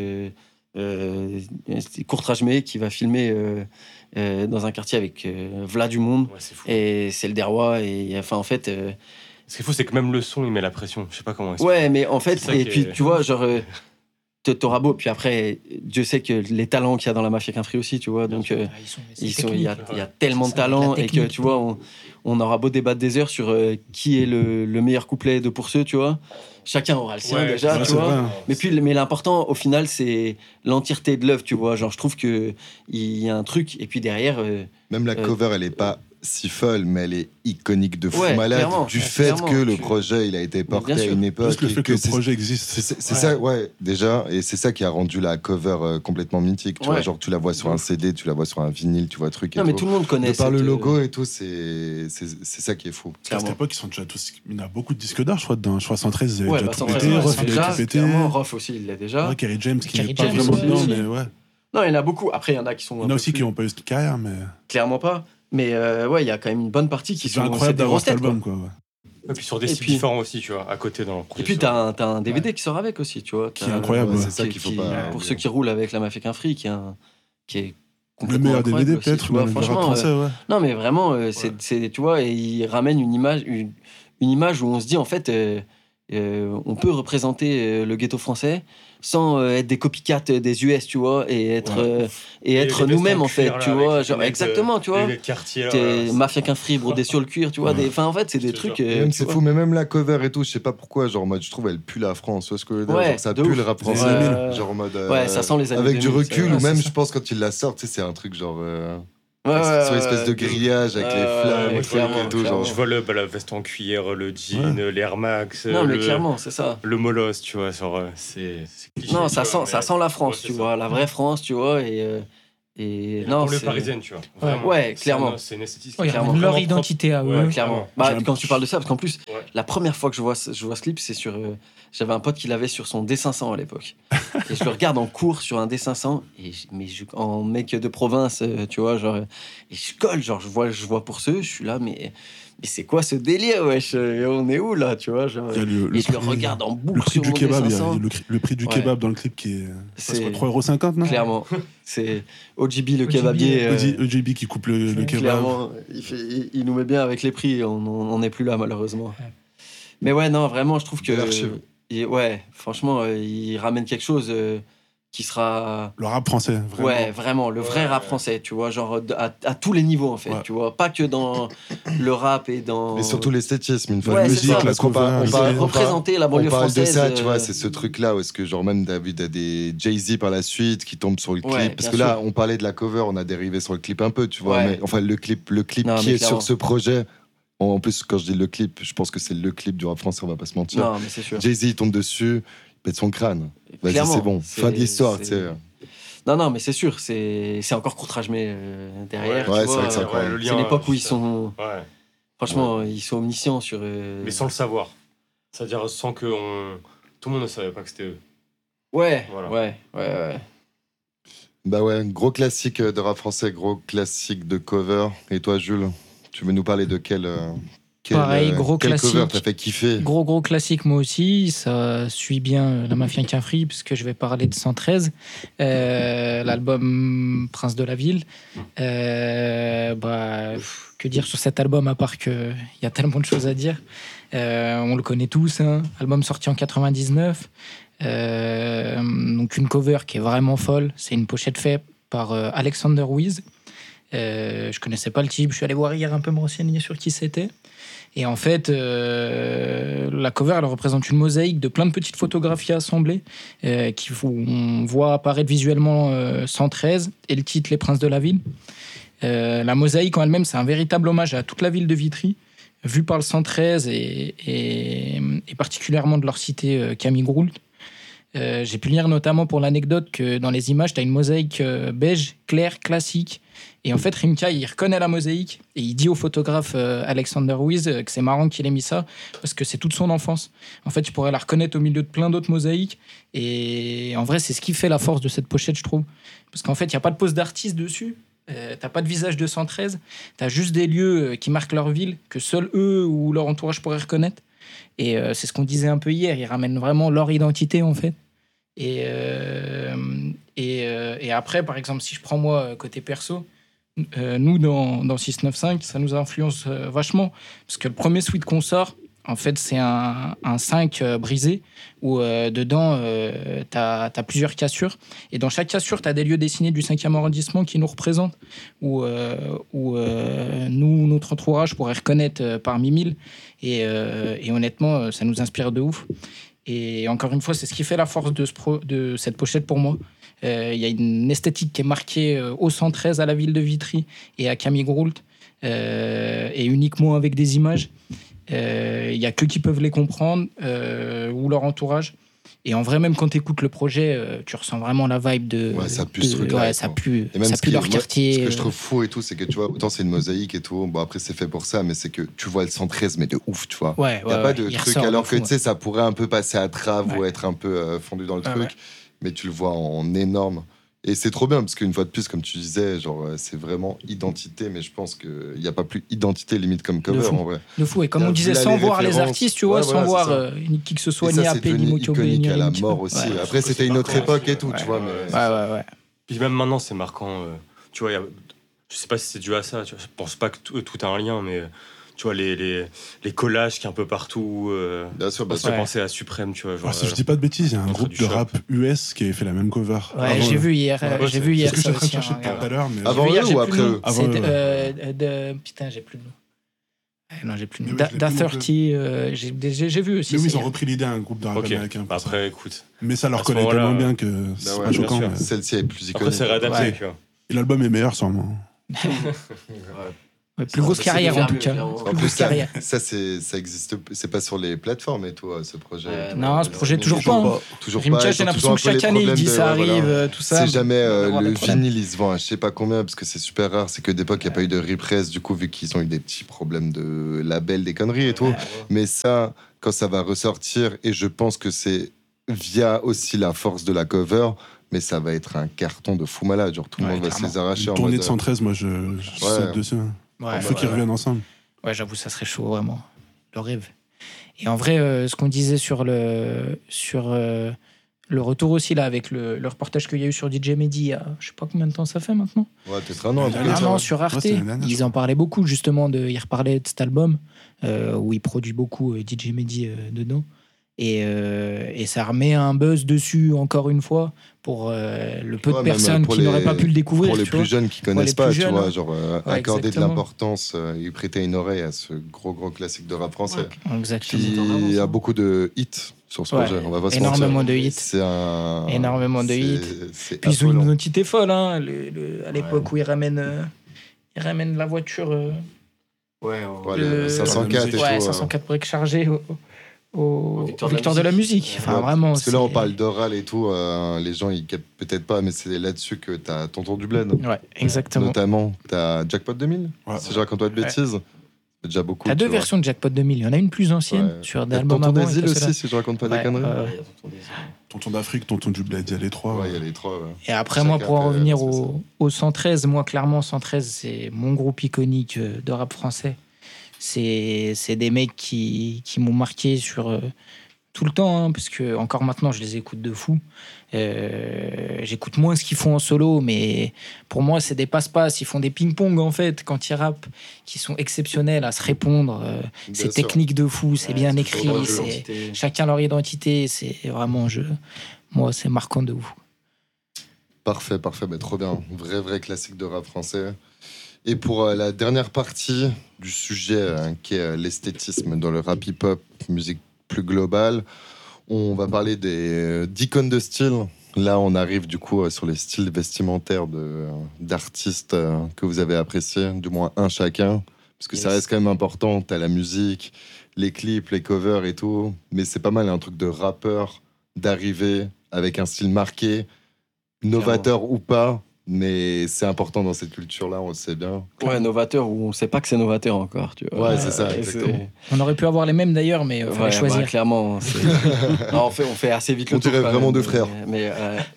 Courtrajmé qui va filmer dans un quartier avec V'là du monde, et c'est le Derrois, et enfin en fait ce qu'il faut, c'est que même le son il met la pression, je sais pas comment expliquer. Ouais, mais en fait, et puis tu vois, genre t'auras beau, puis après Dieu sait que les talents qu'il y a dans la Mafia qu'un Free aussi, tu vois, donc il y a tellement de talents, et que tu vois, on aura beau débattre des heures sur qui est le meilleur couplet de Pour ceux, tu vois, chacun aura le sien déjà, tu vois. Mais l'important au final, c'est l'entièreté de l'œuvre, tu vois. Genre, je trouve que il y a un truc, et puis derrière. Même la cover, elle est pas si folle, mais elle est iconique de fou malade, du fait que le projet il a été porté à une époque. Juste le fait que le projet existe. C'est ça, ouais, déjà, et c'est ça qui a rendu la cover complètement mythique. Tu vois, genre tu la vois sur un CD, tu la vois sur un vinyle, tu vois truc. Non, mais tout le monde connaît. Par le logo et tout, c'est ça qui est fou. À cette époque, ils sont déjà tous. Il y a beaucoup de disques d'or, je crois. Dans 113, ils avaient déjà tout pété. Rof, il a tout pété. Rof aussi, il l'a déjà. Kerry James, qui n'est pas vraiment dedans, mais ouais. Non, il y en a beaucoup. Après, il y en a qui sont. Il y en a aussi qui n'ont pas eu cette carrière, mais. Clairement pas. Mais ouais, il y a quand même une bonne partie qui sont incroyable d'avoir cet album, quoi. Et puis sur des styles différents aussi, tu vois, à côté dans le projet. Et puis t'as un DVD qui sort avec aussi, tu vois. Qui est incroyable. C'est ça qu'il faut pas. Pour ceux qui roulent avec la Mafia qu'un Free, qui est le meilleur DVD aussi, peut-être, ou franchement. Français, ouais. Non, mais vraiment, c'est tu vois, et il ramène une image où on se dit en fait, on peut représenter le ghetto français sans être des copycats des US, tu vois, et être nous-mêmes en fait, tu vois, genre exactement, tu vois. Mafia qu'un Free brodé sur le cuir, tu vois, enfin en fait, c'est des trucs c'est fou, mais même la cover et tout, je sais pas pourquoi, genre en mode je trouve elle pue la France, parce que genre, ça pue le rap français, genre en mode ouais, ça sent les années avec du recul, ou même je pense quand ils la sortent, c'est un truc genre Sur l'espèce de grillage avec les flammes et tout. Genre. Je vois la veste en cuir, le jean, l'Air Max. Non, mais clairement, c'est ça. Le Molos, tu vois. Genre, c'est cliché. Non, ça sent la France, tu vois. La vraie France, tu vois. Et non, pour le parisienne, tu vois. Vraiment, ouais, clairement. C'est une esthétique. Clairement. Leur identité à eux. Ouais, clairement. Quand tu parles de ça, parce qu'en plus, la première fois que je vois ce clip, c'est sur. J'avais un pote qui l'avait sur son D500 à l'époque. Et je le regarde en cours sur un D500, en mec de province, tu vois, genre. Et je colle, genre, je vois pour ceux, je suis là, mais c'est quoi ce délire, wesh? On est où là, tu vois, genre, et je le regarde en boucle sur mon kebab, D500. Il y a le prix du kebab dans le clip qui est 3,50 €, non? Clairement. C'est OGB le kebabier. OGB qui coupe le kebab. Clairement, il nous met bien avec les prix, on n'est plus là malheureusement. Mais ouais, non, vraiment, je trouve que... franchement, il ramène quelque chose... qui sera... Le rap français, vraiment. Ouais, vraiment, le vrai rap français, tu vois, genre à tous les niveaux, en fait, tu vois, pas que dans le rap et dans... Mais surtout l'esthétisme, une fois de musique, ça, la cover, représenter la banlieue française. On parle de ça, tu vois, c'est ce truc-là, où est-ce que genre même David a des Jay-Z par la suite qui tombent sur le clip, parce que là, on parlait de la cover, on a dérivé sur le clip un peu, tu vois, mais enfin, le clip qui est sur ce projet... En plus, quand je dis le clip, je pense que c'est le clip du rap français, on va pas se mentir. Non, mais c'est sûr. Jay-Z, il tombe dessus, il pète son crâne. Vas-y, c'est bon, fin de l'histoire, tu sais. Non, mais c'est sûr, c'est encore courtrage, mais derrière, ouais, c'est vrai que c'est incroyable. C'est l'époque où ils sont... Franchement, ils sont omniscients sur... Mais sans le savoir. C'est-à-dire sans que tout le monde ne savait pas que c'était eux. Ouais. Bah ouais, gros classique de rap français, gros classique de cover. Et toi, Jules, tu veux nous parler de quel Pareil, gros classique. Cover t'as fait kiffer? Gros classique, moi aussi. Ça suit bien La Mafia Quinfri, puisque je vais parler de 113, l'album Prince de la Ville. Que dire sur cet album, à part qu'il y a tellement de choses à dire. On le connaît tous, hein. Album sorti en 99. Donc une cover qui est vraiment folle. C'est une pochette faite par Alexander Wiz. Je connaissais pas le type. Je suis allé voir hier un peu me renseigner sur qui c'était. Et en fait, la cover, elle représente une mosaïque de plein de petites photographies assemblées on voit apparaître visuellement 113 et le titre Les Princes de la Ville. La mosaïque en elle-même, c'est un véritable hommage à toute la ville de Vitry, vue par le 113 et particulièrement de leur cité Camille Groult. J'ai pu lire notamment pour l'anecdote que dans les images, tu as une mosaïque beige, claire, classique. Et en fait, Rimka, il reconnaît la mosaïque et il dit au photographe Alexander Wiz que c'est marrant qu'il ait mis ça parce que c'est toute son enfance. En fait, tu pourrais la reconnaître au milieu de plein d'autres mosaïques. Et en vrai, c'est ce qui fait la force de cette pochette, je trouve. Parce qu'en fait, il n'y a pas de pose d'artiste dessus. T'as pas de visage de 113. T'as juste des lieux qui marquent leur ville que seuls eux ou leur entourage pourraient reconnaître. Et c'est ce qu'on disait un peu hier. Ils ramènent vraiment leur identité, en fait. Et après, par exemple, si je prends moi côté perso, nous dans 695, ça nous influence vachement parce que le premier suite qu'on sort, en fait, c'est un 5 brisé où dedans t'as plusieurs cassures et dans chaque cassure t'as des lieux dessinés du 5e arrondissement qui nous représentent où nous, notre entourage pourrait reconnaître parmi 1000 et honnêtement ça nous inspire de ouf. Et encore une fois, c'est ce qui fait la force de cette pochette pour moi. Il y a une esthétique qui est marquée au 113 à la ville de Vitry et à Camille Groult, et uniquement avec des images. Il n'y a que qui peuvent les comprendre ou leur entourage. Et en vrai, même quand tu écoutes le projet, tu ressens vraiment la vibe de... Ouais, ça pue ce truc-là. Ouais, ça pue leur quartier. Ce que je trouve fou et tout, c'est que tu vois, autant c'est une mosaïque et tout, bon après c'est fait pour ça, mais c'est que tu vois le 113, mais de ouf, tu vois. Ouais, il n'y a pas de truc, alors que tu sais, ouais. ça pourrait un peu passer à trave ou être un peu fondu dans le truc, mais tu le vois en énorme. Et c'est trop bien, parce qu'une fois de plus, comme tu disais, genre, c'est vraiment identité, mais je pense qu'il n'y a pas plus identité limite comme cover, en vrai. De fou, et comme on disait, sans voir les artistes, tu vois, sans voir qui que ce soit, ni AP, ni Mokyobe, ni à la mort aussi. Ouais, après, c'était une autre époque et tout, tu vois. Mais... Ouais. Puis même maintenant, c'est marquant. Tu vois, je sais pas si c'est dû à ça, tu vois, je pense pas que tout a un lien, mais... Tu vois, les collages qui est un peu partout. Bien sûr, je pensais à Suprême, tu vois. Genre, si je dis pas de bêtises, il y a un groupe de rap US qui avait fait la même cover. Ouais, j'ai vu hier. J'ai vu hier. C'est ce que j'étais en train de chercher tout à l'heure. Mais... Avant eux ou après eux? Putain, j'ai plus de nom. Non, j'ai plus de nom. Da 30, j'ai vu aussi. Mais oui, ils ont repris l'idée à un groupe de rap américain. Après, écoute. Mais ça leur connaît tellement bien que c'est pas choquant. Celle-ci est plus iconique. Après, c'est réadapté, tu vois. Et l'album est meilleur, sûrement. Plus grosse carrière en tout cas. Plus grosse carrière. Ça existe. C'est pas sur les plateformes et tout, ce projet. Non, ce projet toujours pas. Toujours pas. J'ai l'impression que chaque année il dit ça arrive, tout ça. C'est jamais le vinyle, il se vend à je sais pas combien parce que c'est super rare. C'est que d'époque il n'y a pas eu de repress du coup vu qu'ils ont eu des petits problèmes de label, des conneries et tout. Mais ça, quand ça va ressortir, et je pense que c'est via aussi la force de la cover. Mais ça va être un carton de fou malade. Genre, tout le monde va se les arracher. Une tournée de 113, moi, je saute dessus. Il faut qu'ils reviennent ensemble. Ouais, j'avoue, ça serait chaud, vraiment. Le rêve. Et en vrai, ce qu'on disait sur le retour aussi, là, avec le reportage qu'il y a eu sur DJ Mehdi, il y a, je sais pas combien de temps ça fait maintenant. Ouais, peut-être un an. Un an sur Arte. Ils en parlaient beaucoup, justement. Ils reparlaient de cet album, où il produit beaucoup DJ Mehdi dedans. Et ça remet un buzz dessus, encore une fois, pour le peu de personnes qui n'auraient pas pu le découvrir. Pour les plus jeunes qui connaissent pas, tu vois, genre accorder de l'importance et prêter une oreille à ce gros classique de rap français. Exactement. Il y a beaucoup de hits sur ce projet. On va pas se mentir. Énormément de hits. Énormément de hits. Puis ils ont une identité folle, hein, à l'époque où ils ramènent la voiture. Le 504 et tout. 504 briques chargées au Victoire de la musique. Enfin, vraiment. Parce que là, on parle d'oral et tout. Les gens, ils captent peut-être pas, mais c'est là-dessus que t'as Tonton du Bled. Ouais, exactement. Notamment, t'as Jackpot 2000. Si je raconte pas de bêtises. C'est déjà beaucoup. T'as deux versions de Jackpot 2000. Il y en a une plus ancienne sur des albums avant. Tonton d'Asile aussi, si je raconte pas des conneries. Tonton d'Afrique, Tonton du Bled, il y a les trois. Ouais, il y a les trois. Et après, moi, pour en revenir au 113, moi, clairement, 113, c'est mon groupe iconique de rap français. C'est des mecs qui m'ont marqué sur tout le temps, hein, parce que encore maintenant, je les écoute de fou. J'écoute moins ce qu'ils font en solo, mais pour moi, c'est des passe-passe. Ils font des ping-pong, en fait, quand ils rappent, qui sont exceptionnels à se répondre. C'est technique de fou, c'est bien écrit, c'est chacun leur identité. C'est vraiment, moi, c'est marquant de ouf. Parfait, bah, trop bien. Vrai classique de rap français. Et pour la dernière partie du sujet qui est l'esthétisme dans le rap hip-hop, musique plus globale, on va parler d'icônes de style. Là, on arrive du coup sur les styles vestimentaires d'artistes que vous avez appréciés, du moins un chacun, parce que ça reste quand même important. T'as la musique, les clips, les covers et tout, mais c'est pas mal un truc de rappeur d'arriver avec un style marqué, novateur ou pas. Mais c'est important dans cette culture-là, on le sait bien. Ouais, novateur ou on sait pas que c'est novateur encore, tu vois. Ouais, c'est ça, exactement. On aurait pu avoir les mêmes d'ailleurs, mais il fallait choisir. Bah, clairement. Non, on fait assez vite le tour. On dirait vraiment deux frères. Mais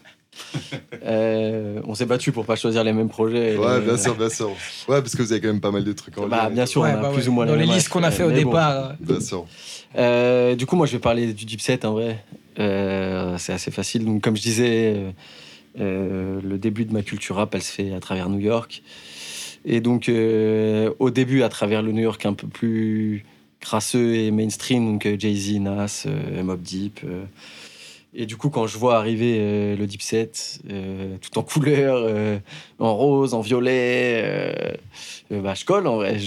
on s'est battu pour pas choisir les mêmes projets. Ouais, bien sûr. Ouais, parce que vous avez quand même pas mal de trucs en lien. Bien sûr, on a plus ou moins dans les listes qu'on a fait au départ. Bien sûr. Du coup, moi, je vais parler du Dipset, en vrai. C'est assez facile. Donc, comme je disais... le début de ma culture rap, elle se fait à travers New York. Et donc, au début, à travers le New York un peu plus crasseux et mainstream, donc Jay-Z, Nas, Mobb Deep. Et du coup, quand je vois arriver le Dipset, tout en couleur, en rose, en violet, je colle en vrai.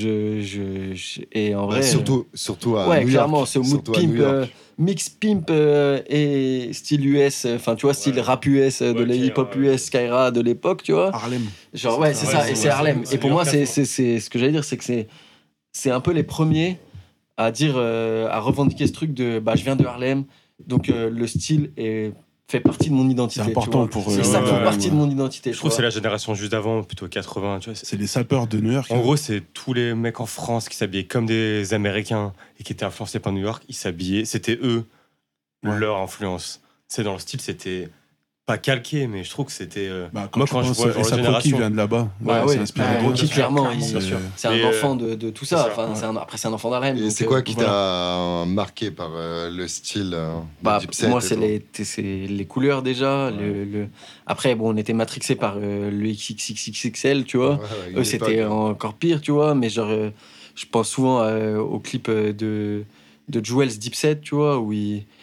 Et en vrai, surtout à New clairement, York. Ce mood pimp, mix pimp et style US, enfin tu vois, style rap US, de la hip-hop US, Skyra de l'époque, tu vois. Harlem. Genre, c'est ça, et c'est Harlem. Et pour moi, c'est ce que j'allais dire, c'est que c'est un peu les premiers à dire, à revendiquer ce truc de je viens de Harlem. Donc le style fait partie de mon identité. C'est important pour eux. Ça fait partie de mon identité. Je trouve que c'est la génération juste d'avant, plutôt 80. Tu vois, c'est les sapeurs de New York. En gros, c'est tous les mecs en France qui s'habillaient comme des Américains et qui étaient influencés par New York. Ils s'habillaient, c'était eux, leur influence. C'est dans le style, c'était pas calqué, mais je trouve que c'était. Moi, quand je vois la génération qui vient de là-bas, c'est inspiré de Rocky, clairement. C'est un enfant de tout ça. Après, c'est un enfant d'Harlem. Et c'est quoi qui t'a marqué par le style pour moi, c'est les couleurs déjà. Après, on était matrixé par le XXXXL, tu vois. Eux, c'était encore pire, tu vois. Mais genre, je pense souvent au clip de Jewel's Dipset, tu vois, où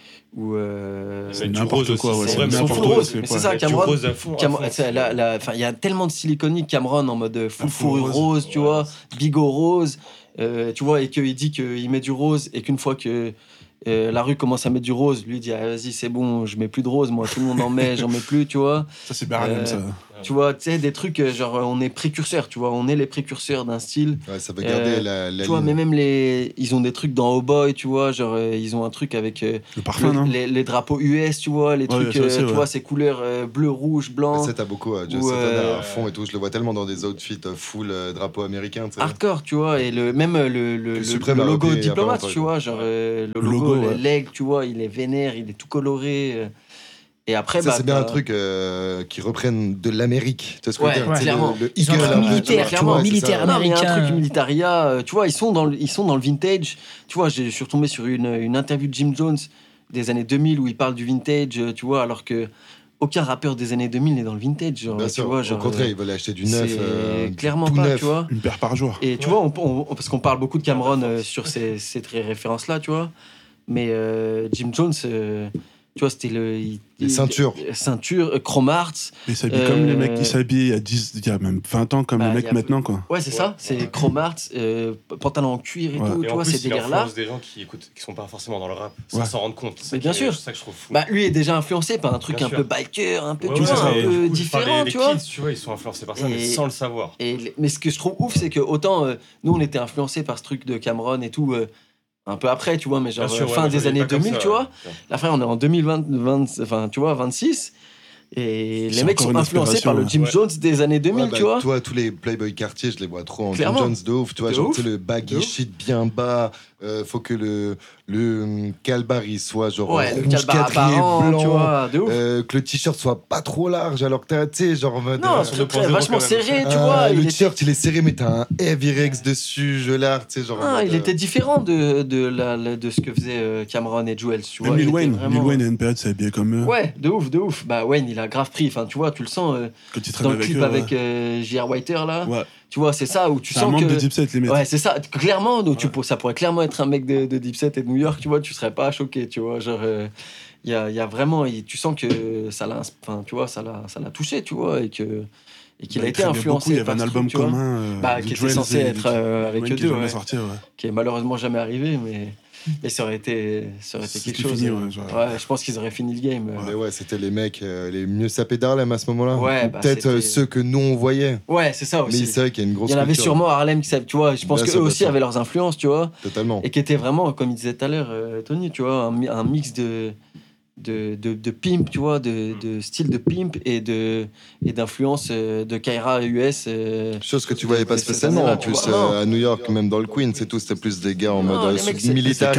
c'est n'importe quoi, c'est full rose. Mais c'est ça, Cameron. Il y a tellement de style iconique. Cameron en mode full fourrure rose, tu vois, bigot rose, tu vois, et qu'il dit qu'il met du rose et qu'une fois que la rue commence à mettre du rose, lui dit vas-y, c'est bon, je mets plus de rose, moi tout le monde en met, j'en mets plus, tu vois. Ça c'est Harlem, ça. Tu vois, tu sais, des trucs genre on est précurseurs, tu vois, on est les précurseurs d'un style. Ouais, ça va garder la tu vois, mais même ils ont des trucs dans Oh Boy, tu vois, genre ils ont un truc avec le parfum, non les drapeaux US, tu vois, les trucs, aussi, tu vois, ces couleurs bleu, rouge, blanc. Ça, t'as beaucoup, Joe Satan à fond et tout. Je le vois tellement dans des outfits full drapeau américain. Hardcore, tu vois, et même le logo diplomate, tu vois, genre le logo, les legs, tu vois, il est vénère, il est tout coloré. Et après, ça, c'est bien un truc qui reprenne de l'Amérique. Tu vois ce que je veux dire, clairement. Ils ont un truc militaire, clairement, militaire américain. Il y a un truc militaria. Tu vois, ils sont dans le vintage. Tu vois, je suis retombé sur une interview de Jim Jones des années 2000 où il parle du vintage, tu vois, alors que aucun rappeur des années 2000 n'est dans le vintage. Genre, bien sûr, au contraire, ils veulent acheter du neuf. Clairement tout pas, neuf. tu vois. Une paire par jour. Et tu vois, parce qu'on parle beaucoup de Cameron sur ces références-là, tu vois. Mais Jim Jones, tu vois, c'était les ceintures. Chrome Arts. Ils s'habillent comme les mecs qui s'habillent il y a même 20 ans, comme les mecs maintenant, quoi. Ouais, c'est ça. C'est Chrome Arts, pantalon en cuir et tout, et tu vois, ces délires-là. Des gens qui sont pas forcément dans le rap, sans s'en rendre compte. Mais bien sûr. C'est ça que je trouve fou. Lui est déjà influencé par un truc un peu biker, un peu, tu vois, un peu différent, tu vois. Tu vois, ils sont influencés par ça, mais sans le savoir. Mais ce que je trouve ouf, c'est que autant nous, on était influencés par ce truc de Cameron et tout. Un peu après, tu vois, mais genre fin des années 2000, tu vois. Là, après, on est en 2020, enfin, tu vois, 26. Et les mecs sont influencés par le Jim Jones des années 2000, tu vois. Toi, tous les Playboy quartier, je les vois trop en Jim Jones de ouf, tu vois. Genre, tu sais, le baggy shit bien bas. Faut que le calbar il soit genre rouge quadrillé blanc, tu vois, de ouf. Que le t-shirt soit pas trop large alors que t'as, tu sais, genre non, très vachement serré, tu vois. Le t-shirt il est serré mais t'as un heavy Rex dessus, je l'art, tu sais, genre. Il était différent de ce que faisait Cameron et Jewels, tu vois. Lil Wayne a une période s'est habillé comme eux. Ouais, de ouf. Bah Wayne il a grave pris, enfin tu vois, tu le sens dans le clip avec J.R. Whiter là. Ouais. Tu vois, c'est ça où tu sens un membre que de Dipset, les mecs. Ouais, c'est ça, clairement. Donc ça pourrait clairement être un mec de Dipset et de New York, tu vois, tu serais pas choqué, tu vois, genre il y a vraiment tu sens que ça l'a, enfin tu vois, ça l'a touché, tu vois, et qu'il a été influencé. Il y avait un album commun qui était censé être avec eux deux, qui est malheureusement jamais arrivé, mais ça aurait été quelque chose. Fini, je pense qu'ils auraient fini le game. Mais ouais, c'était les mecs les mieux sapés d'Harlem à ce moment-là. Ouais, peut-être ceux que nous on voyait. Ouais, c'est ça aussi. Mais c'est vrai qu'il y a une grosse. Il y en avait sûrement à Harlem qui savent, tu vois. Je pense qu'eux aussi avaient leurs influences, tu vois. Totalement. Et qui étaient vraiment, comme il disait tout à l'heure, Tony, tu vois, un mix de pimp, tu vois, de style de pimp et d'influence de Kyra US. Chose que tu voyais pas spécialement en plus à New York, même dans le Queens, c'est tout, c'était plus des gars en mode militaire,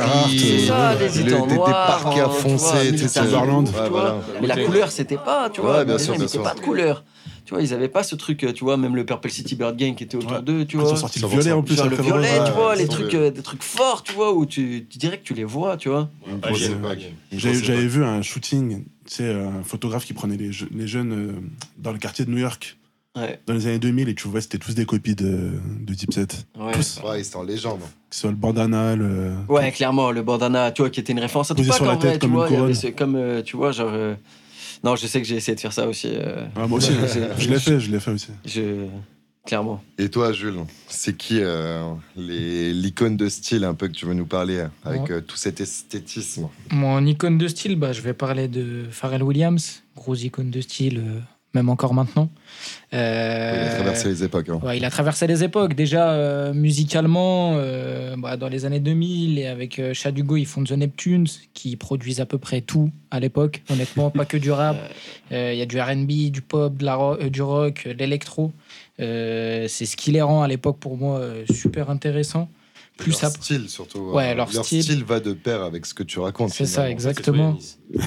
des parquets à foncer, tu sais, mais la couleur, c'était pas, tu vois, bien sûr, ils mettaient pas de couleur. Tu vois, ils avaient pas ce truc, tu vois, même le Purple City Bird Gang qui était autour d'eux, tu vois. Ils ont sorti le violet en plus. Le violet, tu vois, les trucs, des trucs forts, tu vois, où tu dirais que tu les vois, tu vois. J'avais vu un shooting, tu sais, un photographe qui prenait les jeunes dans le quartier de New York. Ouais. Dans les années 2000, et tu vois, c'était tous des copies de Dipset. Tous. Ouais, ils sont en légende. Que ce soit le bandana, Ouais, clairement, le bandana, tu vois, qui était une référence à tout pas qu'en vrai, tu vois. Comme, tu vois, genre. Non, je sais que j'ai essayé de faire ça aussi. Moi aussi, je l'ai fait aussi. Clairement. Et toi, Jules, c'est qui l'icône de style un peu que tu veux nous parler avec tout cet esthétisme? Mon icône de style, je vais parler de Pharrell Williams, grosse icône de style, même encore maintenant. Il a traversé les époques. Ouais, il a traversé les époques. Déjà, musicalement, dans les années 2000, et avec Shad Hugo, ils font The Neptunes, qui produisent à peu près tout à l'époque. Honnêtement, pas que du rap. Il y a du R&B, du pop, du rock, de l'électro. C'est ce qui les rend à l'époque, pour moi, super intéressant. Plus leur style, surtout. Ouais, leur style va de pair avec ce que tu racontes. C'est ça, exactement.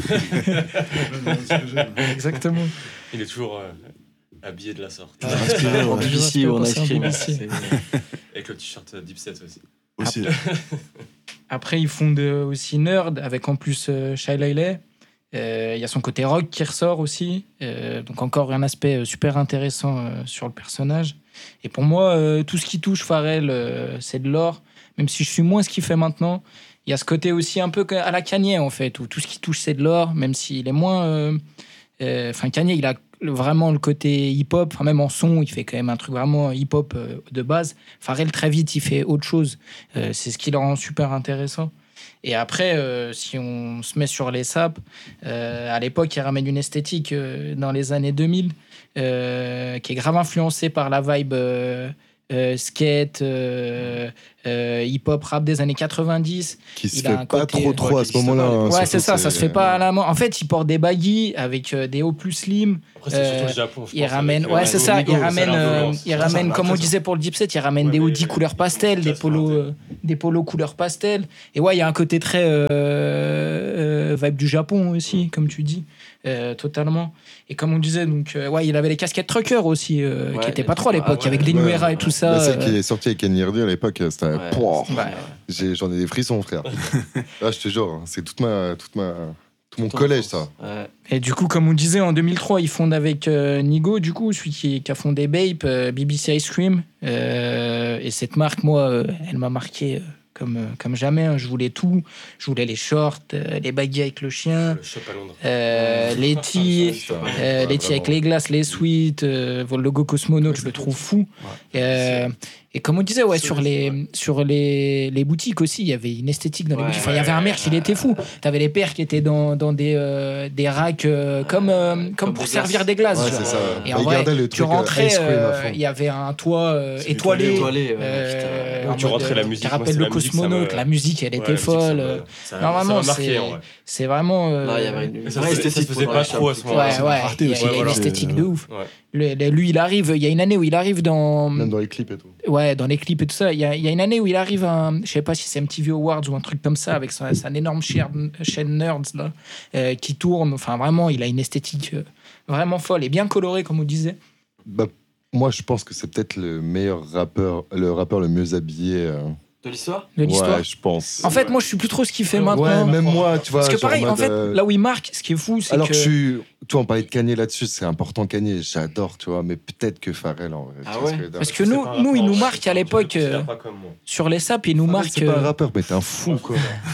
Exactement. Il est toujours... habillé de la sorte. En BBC ou en ice cream. Avec le t-shirt Dipset aussi. Après, ils font aussi Nerd, avec en plus Shy Layley. Il y a son côté rock qui ressort aussi. Donc encore un aspect super intéressant sur le personnage. Et pour moi, tout ce qui touche Pharrell, c'est de l'or. Même si je suis moins ce qu'il fait maintenant. Il y a ce côté aussi un peu à la Kanye, en fait, où tout ce qui touche, c'est de l'or, même s'il est moins... Kanye, il a vraiment le côté hip-hop, même en son, il fait quand même un truc vraiment hip-hop de base. Pharrell, très vite, il fait autre chose. C'est ce qui le rend super intéressant. Et après, si on se met sur les sapes, à l'époque, il ramène une esthétique dans les années 2000 qui est grave influencé par la vibe skate, hip-hop, rap des années 90. Qui se fait pas trop à ce moment-là. Ouais, c'est ça se fait pas à la main. En fait, il porte des baggy avec des hauts plus slim. Après, c'est surtout le Japon, je il pense, ramène, avec, c'est ça, il ramène, comme on ça. disait pour le Dipset, il ramène des hoodies couleur pastel, des polos couleur pastel. Et ouais, il y a un côté très vibe du Japon aussi, comme tu dis, totalement. Et comme on disait, donc, ouais, il avait les casquettes trucker aussi, qui étaient pas trop à l'époque, avec des New Era et tout ça. Celle qui est sortie avec Kenny Hardy à l'époque, c'était Ouais. J'en ai des frissons, frère. Là, je te jure, c'est tout mon collège, ça. Ouais. Et du coup, comme on disait, en 2003, ils fondent avec Nigo, du coup, celui qui a fondé Bape, BBC Ice Cream. Et cette marque, moi, elle m'a marqué comme jamais. Hein. Je voulais tout. Je voulais les shorts, les baguilles avec le chien, Le shop à Londres. les tees, avec les glaces, les sweats, le logo Cosmonaut, je le trouve fou. Et comme on disait, ouais, sur les boutiques aussi, il y avait une esthétique dans les boutiques. Enfin, il y avait un merch, il était fou. T'avais les pères qui étaient dans des racks comme pour servir des glaces. Ouais, c'est ça. Et en vrai, tu rentrais, il y avait un toit étoilé. Tu rentrais la musique. Qui rappelle le Cosmonaute, la musique, elle était folle. Normalement, c'est vraiment. Ça se faisait pas trop à ce moment-là. Ouais, il y a une esthétique de ouf. Lui, il arrive, il y a une année où il arrive dans. Même dans les clips et tout. Ouais, dans les clips et tout ça. Il y a une année où il arrive je sais pas si c'est MTV Awards ou un truc comme ça, avec sa énorme chaîne Nerds, là, qui tourne. Enfin, vraiment, il a une esthétique vraiment folle et bien colorée, comme on disait. Bah, moi, je pense que c'est peut-être le meilleur rappeur, le rappeur le mieux habillé. De l'histoire ? De l'histoire. Ouais, je pense. En fait, moi, je suis plus trop ce qu'il fait maintenant. Ouais, même moi, tu vois. Parce que pareil, en fait, là où il marque, ce qui est fou, c'est alors que... toi, on parlait de Kanye là-dessus, c'est important Kanye, j'adore, tu vois, mais peut-être que Pharrell en vrai. Ah ouais. Parce que nous, il nous marque à l'époque sur les saps, il nous marque. C'est pas un rappeur, mais t'es un fou, quoi.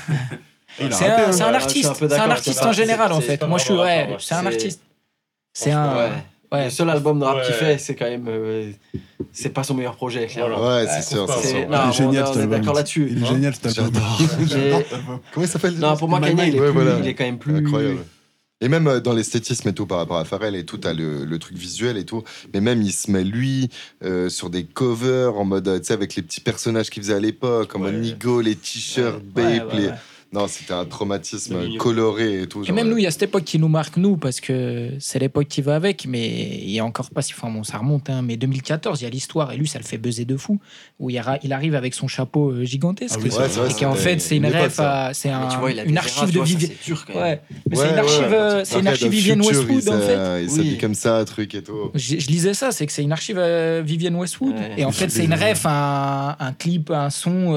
C'est un artiste en général, en fait. Moi, je suis c'est un artiste. C'est un. Le seul album de rap qu'il fait, c'est quand même. C'est pas son meilleur projet, clairement. Ouais, c'est sûr. Il est génial, cet album. D'accord là-dessus. Il est génial, cet album. Comment il s'appelle ? Non, pour moi, Kanye, il est quand même plus. Incroyable. Et même dans l'esthétisme et tout, par rapport à Pharrell et tout, t'as le truc visuel et tout. Mais même, il se met, lui, sur des covers en mode, tu sais, avec les petits personnages qu'il faisait à l'époque, en mode Nigo, les t-shirts, Bape, les... Non, c'était un traumatisme coloré et tout. Et même nous, il y a cette époque qui nous marque, nous, parce que c'est l'époque qui va avec, mais il y a encore pas si... Enfin bon, ça remonte, hein, mais 2014, il y a l'histoire, et lui, ça le fait buzzer de fou, où il arrive avec son chapeau gigantesque. Ah oui, c'est vrai, et qu'en fait, c'est une ref, c'est une archive de Vivienne... Ouais, mais c'est une archive Vivienne Westwood, en fait. Il s'habille comme ça, truc et tout. Je lisais ça, c'est que c'est une archive Vivienne Westwood, et en fait, c'est une ref, un clip, un son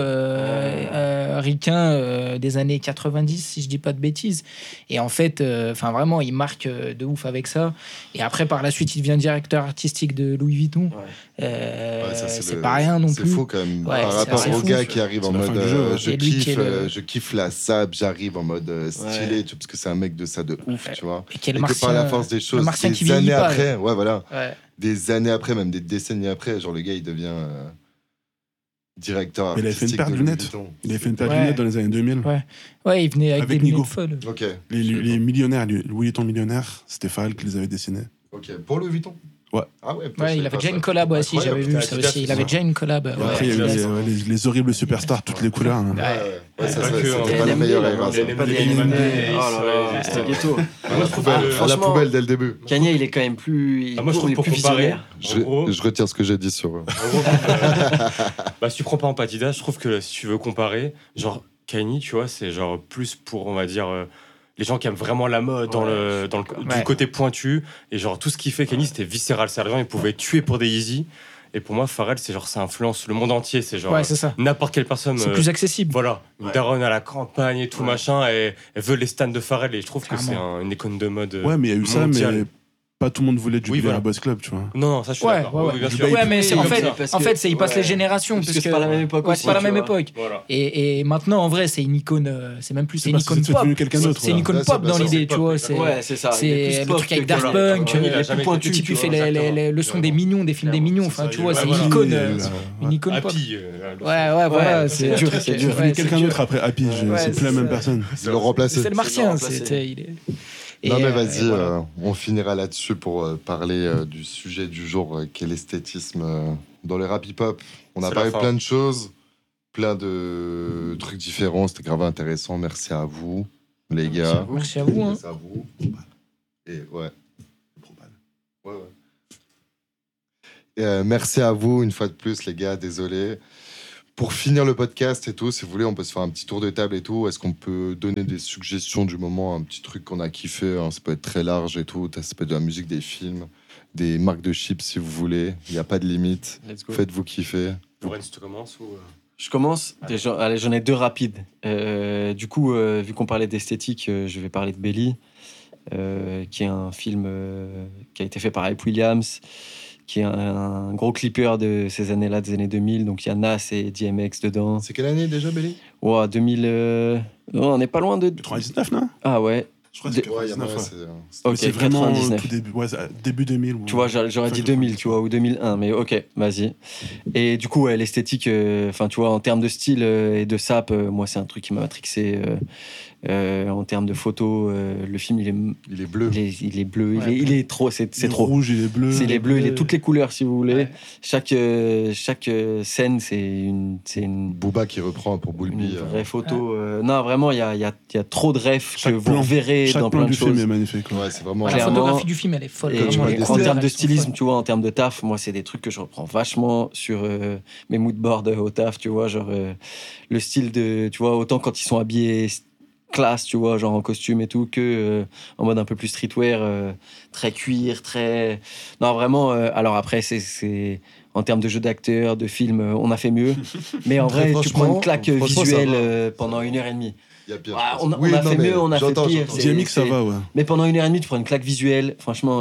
ricain des années 90, si je dis pas de bêtises. Et en fait, vraiment, il marque de ouf avec ça. Et après, par la suite, il devient directeur artistique de Louis Vuitton. C'est pas rien non plus. C'est fou quand même. Par rapport au gars qui arrive en mode je kiffe la sable, j'arrive en mode stylé, parce que c'est un mec de ça de ouf, tu vois. Et que par la force des choses, des années après, des années après, même des décennies après, genre le gars, il devient... directeur artistique. Il avait fait une paire de lunettes. Il avait fait une paire de lunettes dans les années 2000. Ouais, il venait avec des Nigo. lunettes folles. Ok. Les millionnaires, Louis Vuitton millionnaire, c'était Pharrell qui les avait dessinés. Ok. Pour Louis Vuitton. Ouais. Ah ouais. Il avait déjà une collab aussi, j'avais vu ça aussi. Il avait déjà une collab. Après, il y a eu les horribles superstars, toutes les couleurs. Ouais, ça c'était pas les meilleurs erreurs. C'était ghetto. À la poubelle dès le début. Kanye, il est quand même plus. Moi, je trouve pour comparer. Je retire ce que j'ai dit sur. Si tu prends pas Empatida, je trouve que si tu veux comparer, genre Kanye, tu vois, c'est genre plus pour, on va dire. Les gens qui aiment vraiment la mode du côté pointu, et genre tout ce qu'il fait, Kanye, c'était viscéral, c'est il pouvait tuer pour des Yeezy. Et pour moi, Pharrell, c'est genre ça influence le monde entier, c'est genre n'importe quelle personne. C'est plus accessible. Voilà, une daronne à la campagne et tout machin, et elle veut les stands de Pharrell, et je trouve que c'est une icône de mode. Ouais, mais il y a eu mondiale. Ça, mais pas tout le monde voulait du Blair Boys Club, tu vois. Non, ça je suis d'accord. Bien sûr. Ouais, mais en fait, il passe les générations. Parce que c'est pas la même époque. C'est pas la même époque. Et maintenant, en vrai, c'est une icône. C'est même plus une icône pop. C'est une icône pop dans l'idée, tu vois. Ouais, c'est ça. C'est le truc avec Daft Punk. Le type qui fait le son des mignons, des films des mignons. Enfin, tu vois, c'est une icône pop. Ouais, voilà. C'est dur. Quelqu'un d'autre après Happy, c'est plus la même personne. Ils l'ont remplacé. C'est le martien. Non, mais vas-y, on finira là-dessus pour parler du sujet du jour, qui est l'esthétisme dans le rap hip-hop. On a parlé plein de choses, plein de trucs différents. C'était grave intéressant. Merci à vous, les gars. Merci à vous. Merci à vous. Et ouais. Merci à vous, une fois de plus, les gars. Désolé. Pour finir le podcast et tout, si vous voulez, on peut se faire un petit tour de table et tout. Est-ce qu'on peut donner des suggestions du moment, un petit truc qu'on a kiffé, hein, ça peut être très large et tout. Ça peut être de la musique, des films, des marques de chips si vous voulez. Il n'y a pas de limite. Faites-vous kiffer. Lorenz, tu commences ou... Je commence. Allez, j'en ai 2 rapides. Du coup, vu qu'on parlait d'esthétique, je vais parler de Belly, qui est un film qui a été fait par Hype Williams, qui est un gros clipper de ces années-là, des années 2000. Donc il y a Nas et DMX dedans. C'est quelle année déjà, Belly? 2000. Non, on n'est pas loin de. 99, non? Ah ouais. Je crois que c'est 99. C'est vraiment 99. Tout début 2000. Tu vois, j'aurais dit 2000, tu vois, ou 2001, mais ok, vas-y. Et du coup, l'esthétique, enfin, tu vois, en termes de style et de sap, moi, c'est un truc qui m'a matrixé. En termes de photos, le film, il est bleu. Il est bleu, ouais, il est trop, c'est trop. Rouge, il est bleu. Il est bleu, il est toutes les couleurs, si vous voulez. Ouais. Chaque scène, c'est une Booba qui reprend pour Boulby. Une vraie photo. Non, vraiment, il y a trop de refs que vous verrez dans plein de choses. Chaque plan du film est magnifique. Ouais, c'est vraiment... La photographie du film, elle est folle. En termes de stylisme, tu vois, en termes de taf, moi, c'est des trucs que je reprends vachement sur mes moodboards au taf, tu vois, genre le style de, tu vois, autant quand ils sont habillés classe, tu vois, genre en costume et tout, que en mode un peu plus streetwear, très cuir, très... Non, vraiment, alors après, c'est... En termes de jeu d'acteur, de film, on a fait mieux. Mais en vrai, tu prends une claque visuelle pendant 1h30. On a fait mieux, on a fait pire. DMX, ça va, ouais. Mais pendant 1h30, tu prends une claque visuelle. Franchement,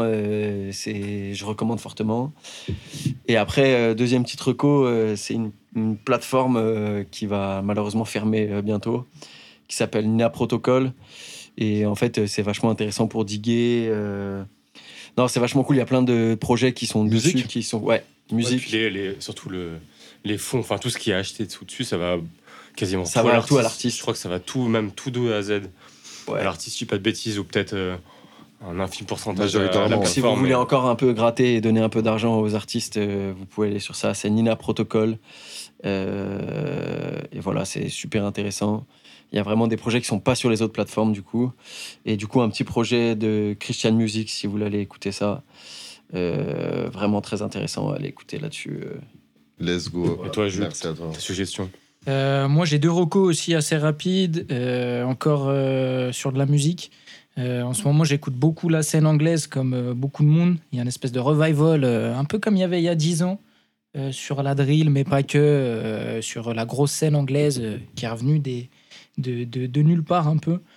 je recommande fortement. Et après, deuxième petite reco, c'est une plateforme qui va malheureusement fermer bientôt, qui s'appelle Nina Protocol. Et en fait, c'est vachement intéressant pour diguer. Non, c'est vachement cool. Il y a plein de projets qui sont dessus, qui sont... Ouais, musique. Ouais, surtout les fonds, enfin tout ce qui est acheté dessus, ça va quasiment ça va tout à l'artiste. Je crois que ça va tout, même tout de A à Z. Ouais. À l'artiste, je dis pas de bêtises, ou peut-être un infime pourcentage. Si vous voulez encore un peu gratter et donner un peu d'argent aux artistes, vous pouvez aller sur ça. C'est Nina Protocol. Et voilà, c'est super intéressant. Il y a vraiment des projets qui sont pas sur les autres plateformes, du coup. Et du coup, un petit projet de Christian Music, si vous voulez aller écouter ça. Vraiment très intéressant. Allez écouter là-dessus. Let's go. Et toi, Jules, merci à toi. Ta suggestion? Moi, j'ai 2 recos aussi assez rapides, encore sur de la musique. En ce moment, j'écoute beaucoup la scène anglaise, comme beaucoup de monde. Il y a une espèce de revival, un peu comme il y avait il y a 10 ans, sur la drill, mais pas que, sur la grosse scène anglaise qui est revenue de nulle part un peu.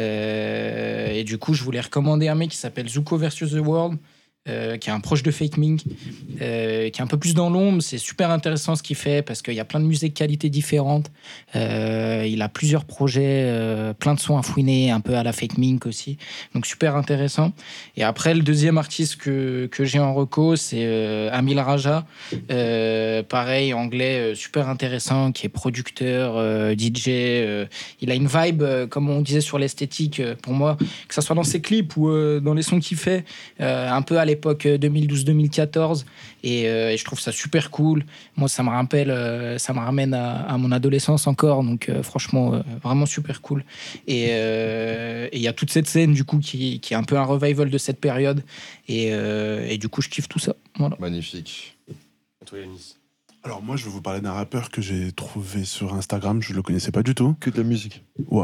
Et du coup, je voulais recommander un mec qui s'appelle Zuko vs. The World, qui est un proche de Fake Mink, qui est un peu plus dans l'ombre. C'est super intéressant ce qu'il fait parce qu'il y a plein de musiques de qualité différentes. Il a plusieurs projets, plein de sons à fouiner, un peu à la Fake Mink aussi. Donc super intéressant. Et après, le deuxième artiste que j'ai en reco, c'est Amil Raja. Pareil, anglais, super intéressant, qui est producteur, DJ. Il a une vibe, comme on disait sur l'esthétique, pour moi, que ça soit dans ses clips ou dans les sons qu'il fait, un peu à l'époque 2012-2014, et je trouve ça super cool. Moi, ça me ramène à mon adolescence encore, donc franchement, vraiment super cool. Et il y a toute cette scène du coup qui est un peu un revival de cette période, et du coup, je kiffe tout ça. Voilà. Magnifique. Et toi, Yanis? Alors moi, je vais vous parler d'un rappeur que j'ai trouvé sur Instagram. Je le connaissais pas du tout. Que de la musique. Ouais.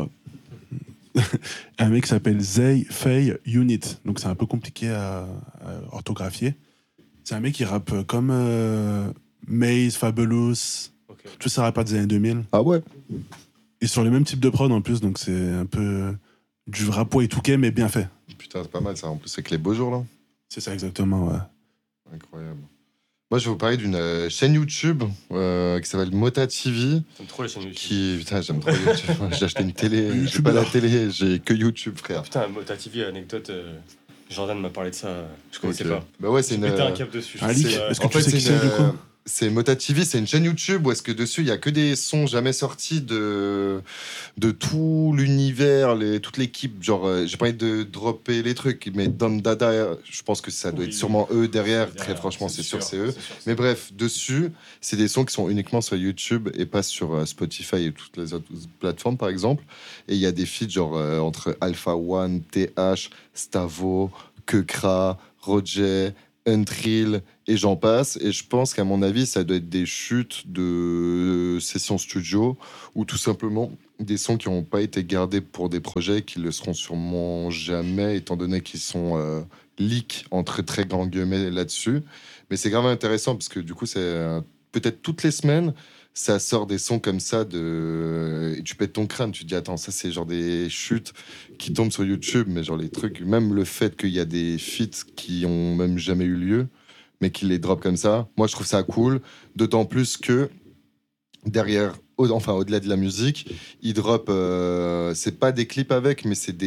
Un mec qui s'appelle Zay Fay Unit. Donc c'est un peu compliqué à orthographier. C'est un mec qui rappe comme Maze, Fabulous, tout ça rappeur des années 2000. Ah ouais. Et sur les mêmes types de prod en plus, donc c'est un peu du rap Y2K mais bien fait. Putain, c'est pas mal ça. En plus, c'est que les beaux jours là. C'est ça exactement, ouais. Incroyable. Moi, je vais vous parler d'une chaîne YouTube qui s'appelle Mota TV. J'aime trop les chaînes YouTube. Putain, j'aime trop YouTube. J'ai acheté une télé. J'ai pas la télé, j'ai que YouTube, frère. Putain, Mota TV, anecdote. Jordan m'a parlé de ça. Je connaissais pas. Bah ouais, c'est une. Pété un cap dessus. Est-ce que tu sais qui c'est du coup ? C'est Mota TV, c'est une chaîne YouTube où est-ce que dessus il y a que des sons jamais sortis de tout l'univers, toute l'équipe, genre, j'ai pas envie de dropper les trucs, mais Don Dada, je pense que ça doit être sûrement eux derrière. Très franchement, c'est sûr, c'est eux. Mais bref, dessus, c'est des sons qui sont uniquement sur YouTube et pas sur Spotify et toutes les autres plateformes, par exemple. Et il y a des feats genre entre Alpha One, TH, Stavo, Kekra, Roger, Untrill et j'en passe. Et je pense qu'à mon avis, ça doit être des chutes de sessions studio ou tout simplement des sons qui n'ont pas été gardés pour des projets qui le seront sûrement jamais, étant donné qu'ils sont leaks entre très grands guillemets là-dessus. Mais c'est grave intéressant parce que du coup, c'est peut-être toutes les semaines, ça sort des sons comme ça et tu pètes ton crâne. Tu te dis, attends, ça c'est genre des chutes qui tombent sur YouTube, mais genre les trucs, même le fait qu'il y a des feats qui ont même jamais eu lieu, mais qui les drop comme ça, moi je trouve ça cool, d'autant plus que derrière, au-delà de la musique, ils drop, c'est pas des clips avec, mais c'est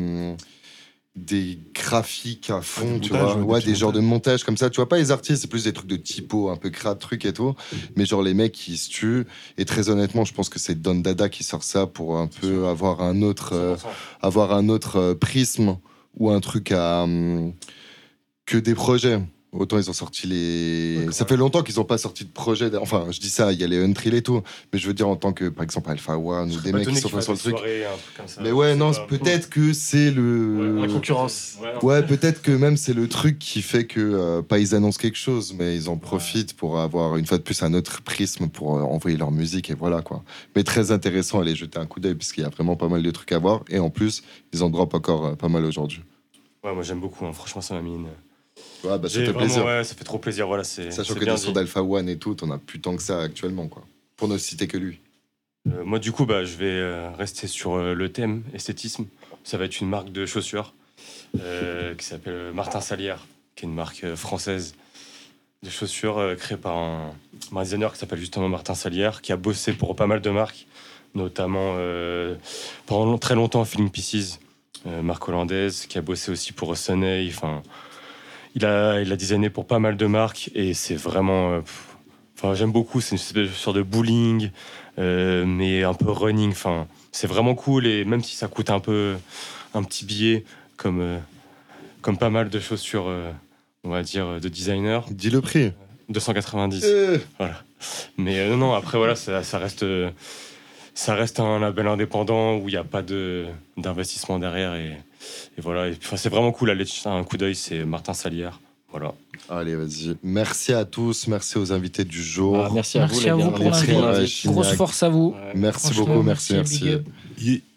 des graphiques à fond, tu vois, des genres de montage comme ça, tu vois, pas les artistes, c'est plus des trucs de typo, un peu crade, trucs et tout, mais genre les mecs qui se tuent, et très honnêtement, je pense que c'est Don Dada qui sort ça pour un peu avoir un autre prisme, ou un truc que des projets. Autant ils ont sorti les... Ça fait longtemps qu'ils n'ont pas sorti de projet. Enfin, je dis ça, il y a les Untrill et tout. Mais je veux dire en tant que, par exemple, Alpha One ou des mecs qui sont pas sur le truc. Mais ouais, non, peut-être que c'est la concurrence. Ouais, peut-être que même c'est le truc qui fait que, pas ils annoncent quelque chose, mais ils en profitent pour avoir, une fois de plus, un autre prisme pour envoyer leur musique et voilà, quoi. Mais très intéressant, allez jeter un coup d'œil, parce qu'il y a vraiment pas mal de trucs à voir. Et en plus, ils en drop encore pas mal aujourd'hui. Ouais, moi j'aime beaucoup, hein. Franchement, ça m'a mis une... Ouais, ça fait plaisir. Ouais, ça fait trop plaisir. Voilà, sachant que des sons d'Alpha One et tout, t'en as plus tant que ça actuellement, quoi. Pour ne citer que lui. Moi, du coup, je vais rester sur le thème esthétisme. Ça va être une marque de chaussures qui s'appelle Martin Salière, qui est une marque française de chaussures créée par un designer qui s'appelle justement Martin Salière, qui a bossé pour pas mal de marques, notamment pendant très longtemps Feeling Pieces, marque hollandaise, qui a bossé aussi pour Sunny. Enfin. Il a designé pour pas mal de marques et c'est vraiment... j'aime beaucoup, c'est une sorte de bowling, mais un peu running. C'est vraiment cool et même si ça coûte un petit billet, comme pas mal de chaussures, on va dire, de designer. Dis le prix. 290. Voilà. Mais non, après, voilà, ça reste un label indépendant où il n'y a pas d'investissement derrière et voilà, c'est vraiment cool, allez jeter un coup d'œil, c'est Martin Salière. Voilà. Allez, vas-y. Merci à tous, merci aux invités du jour. Merci à vous pour l'invite. Grosse force à vous. Merci beaucoup, merci.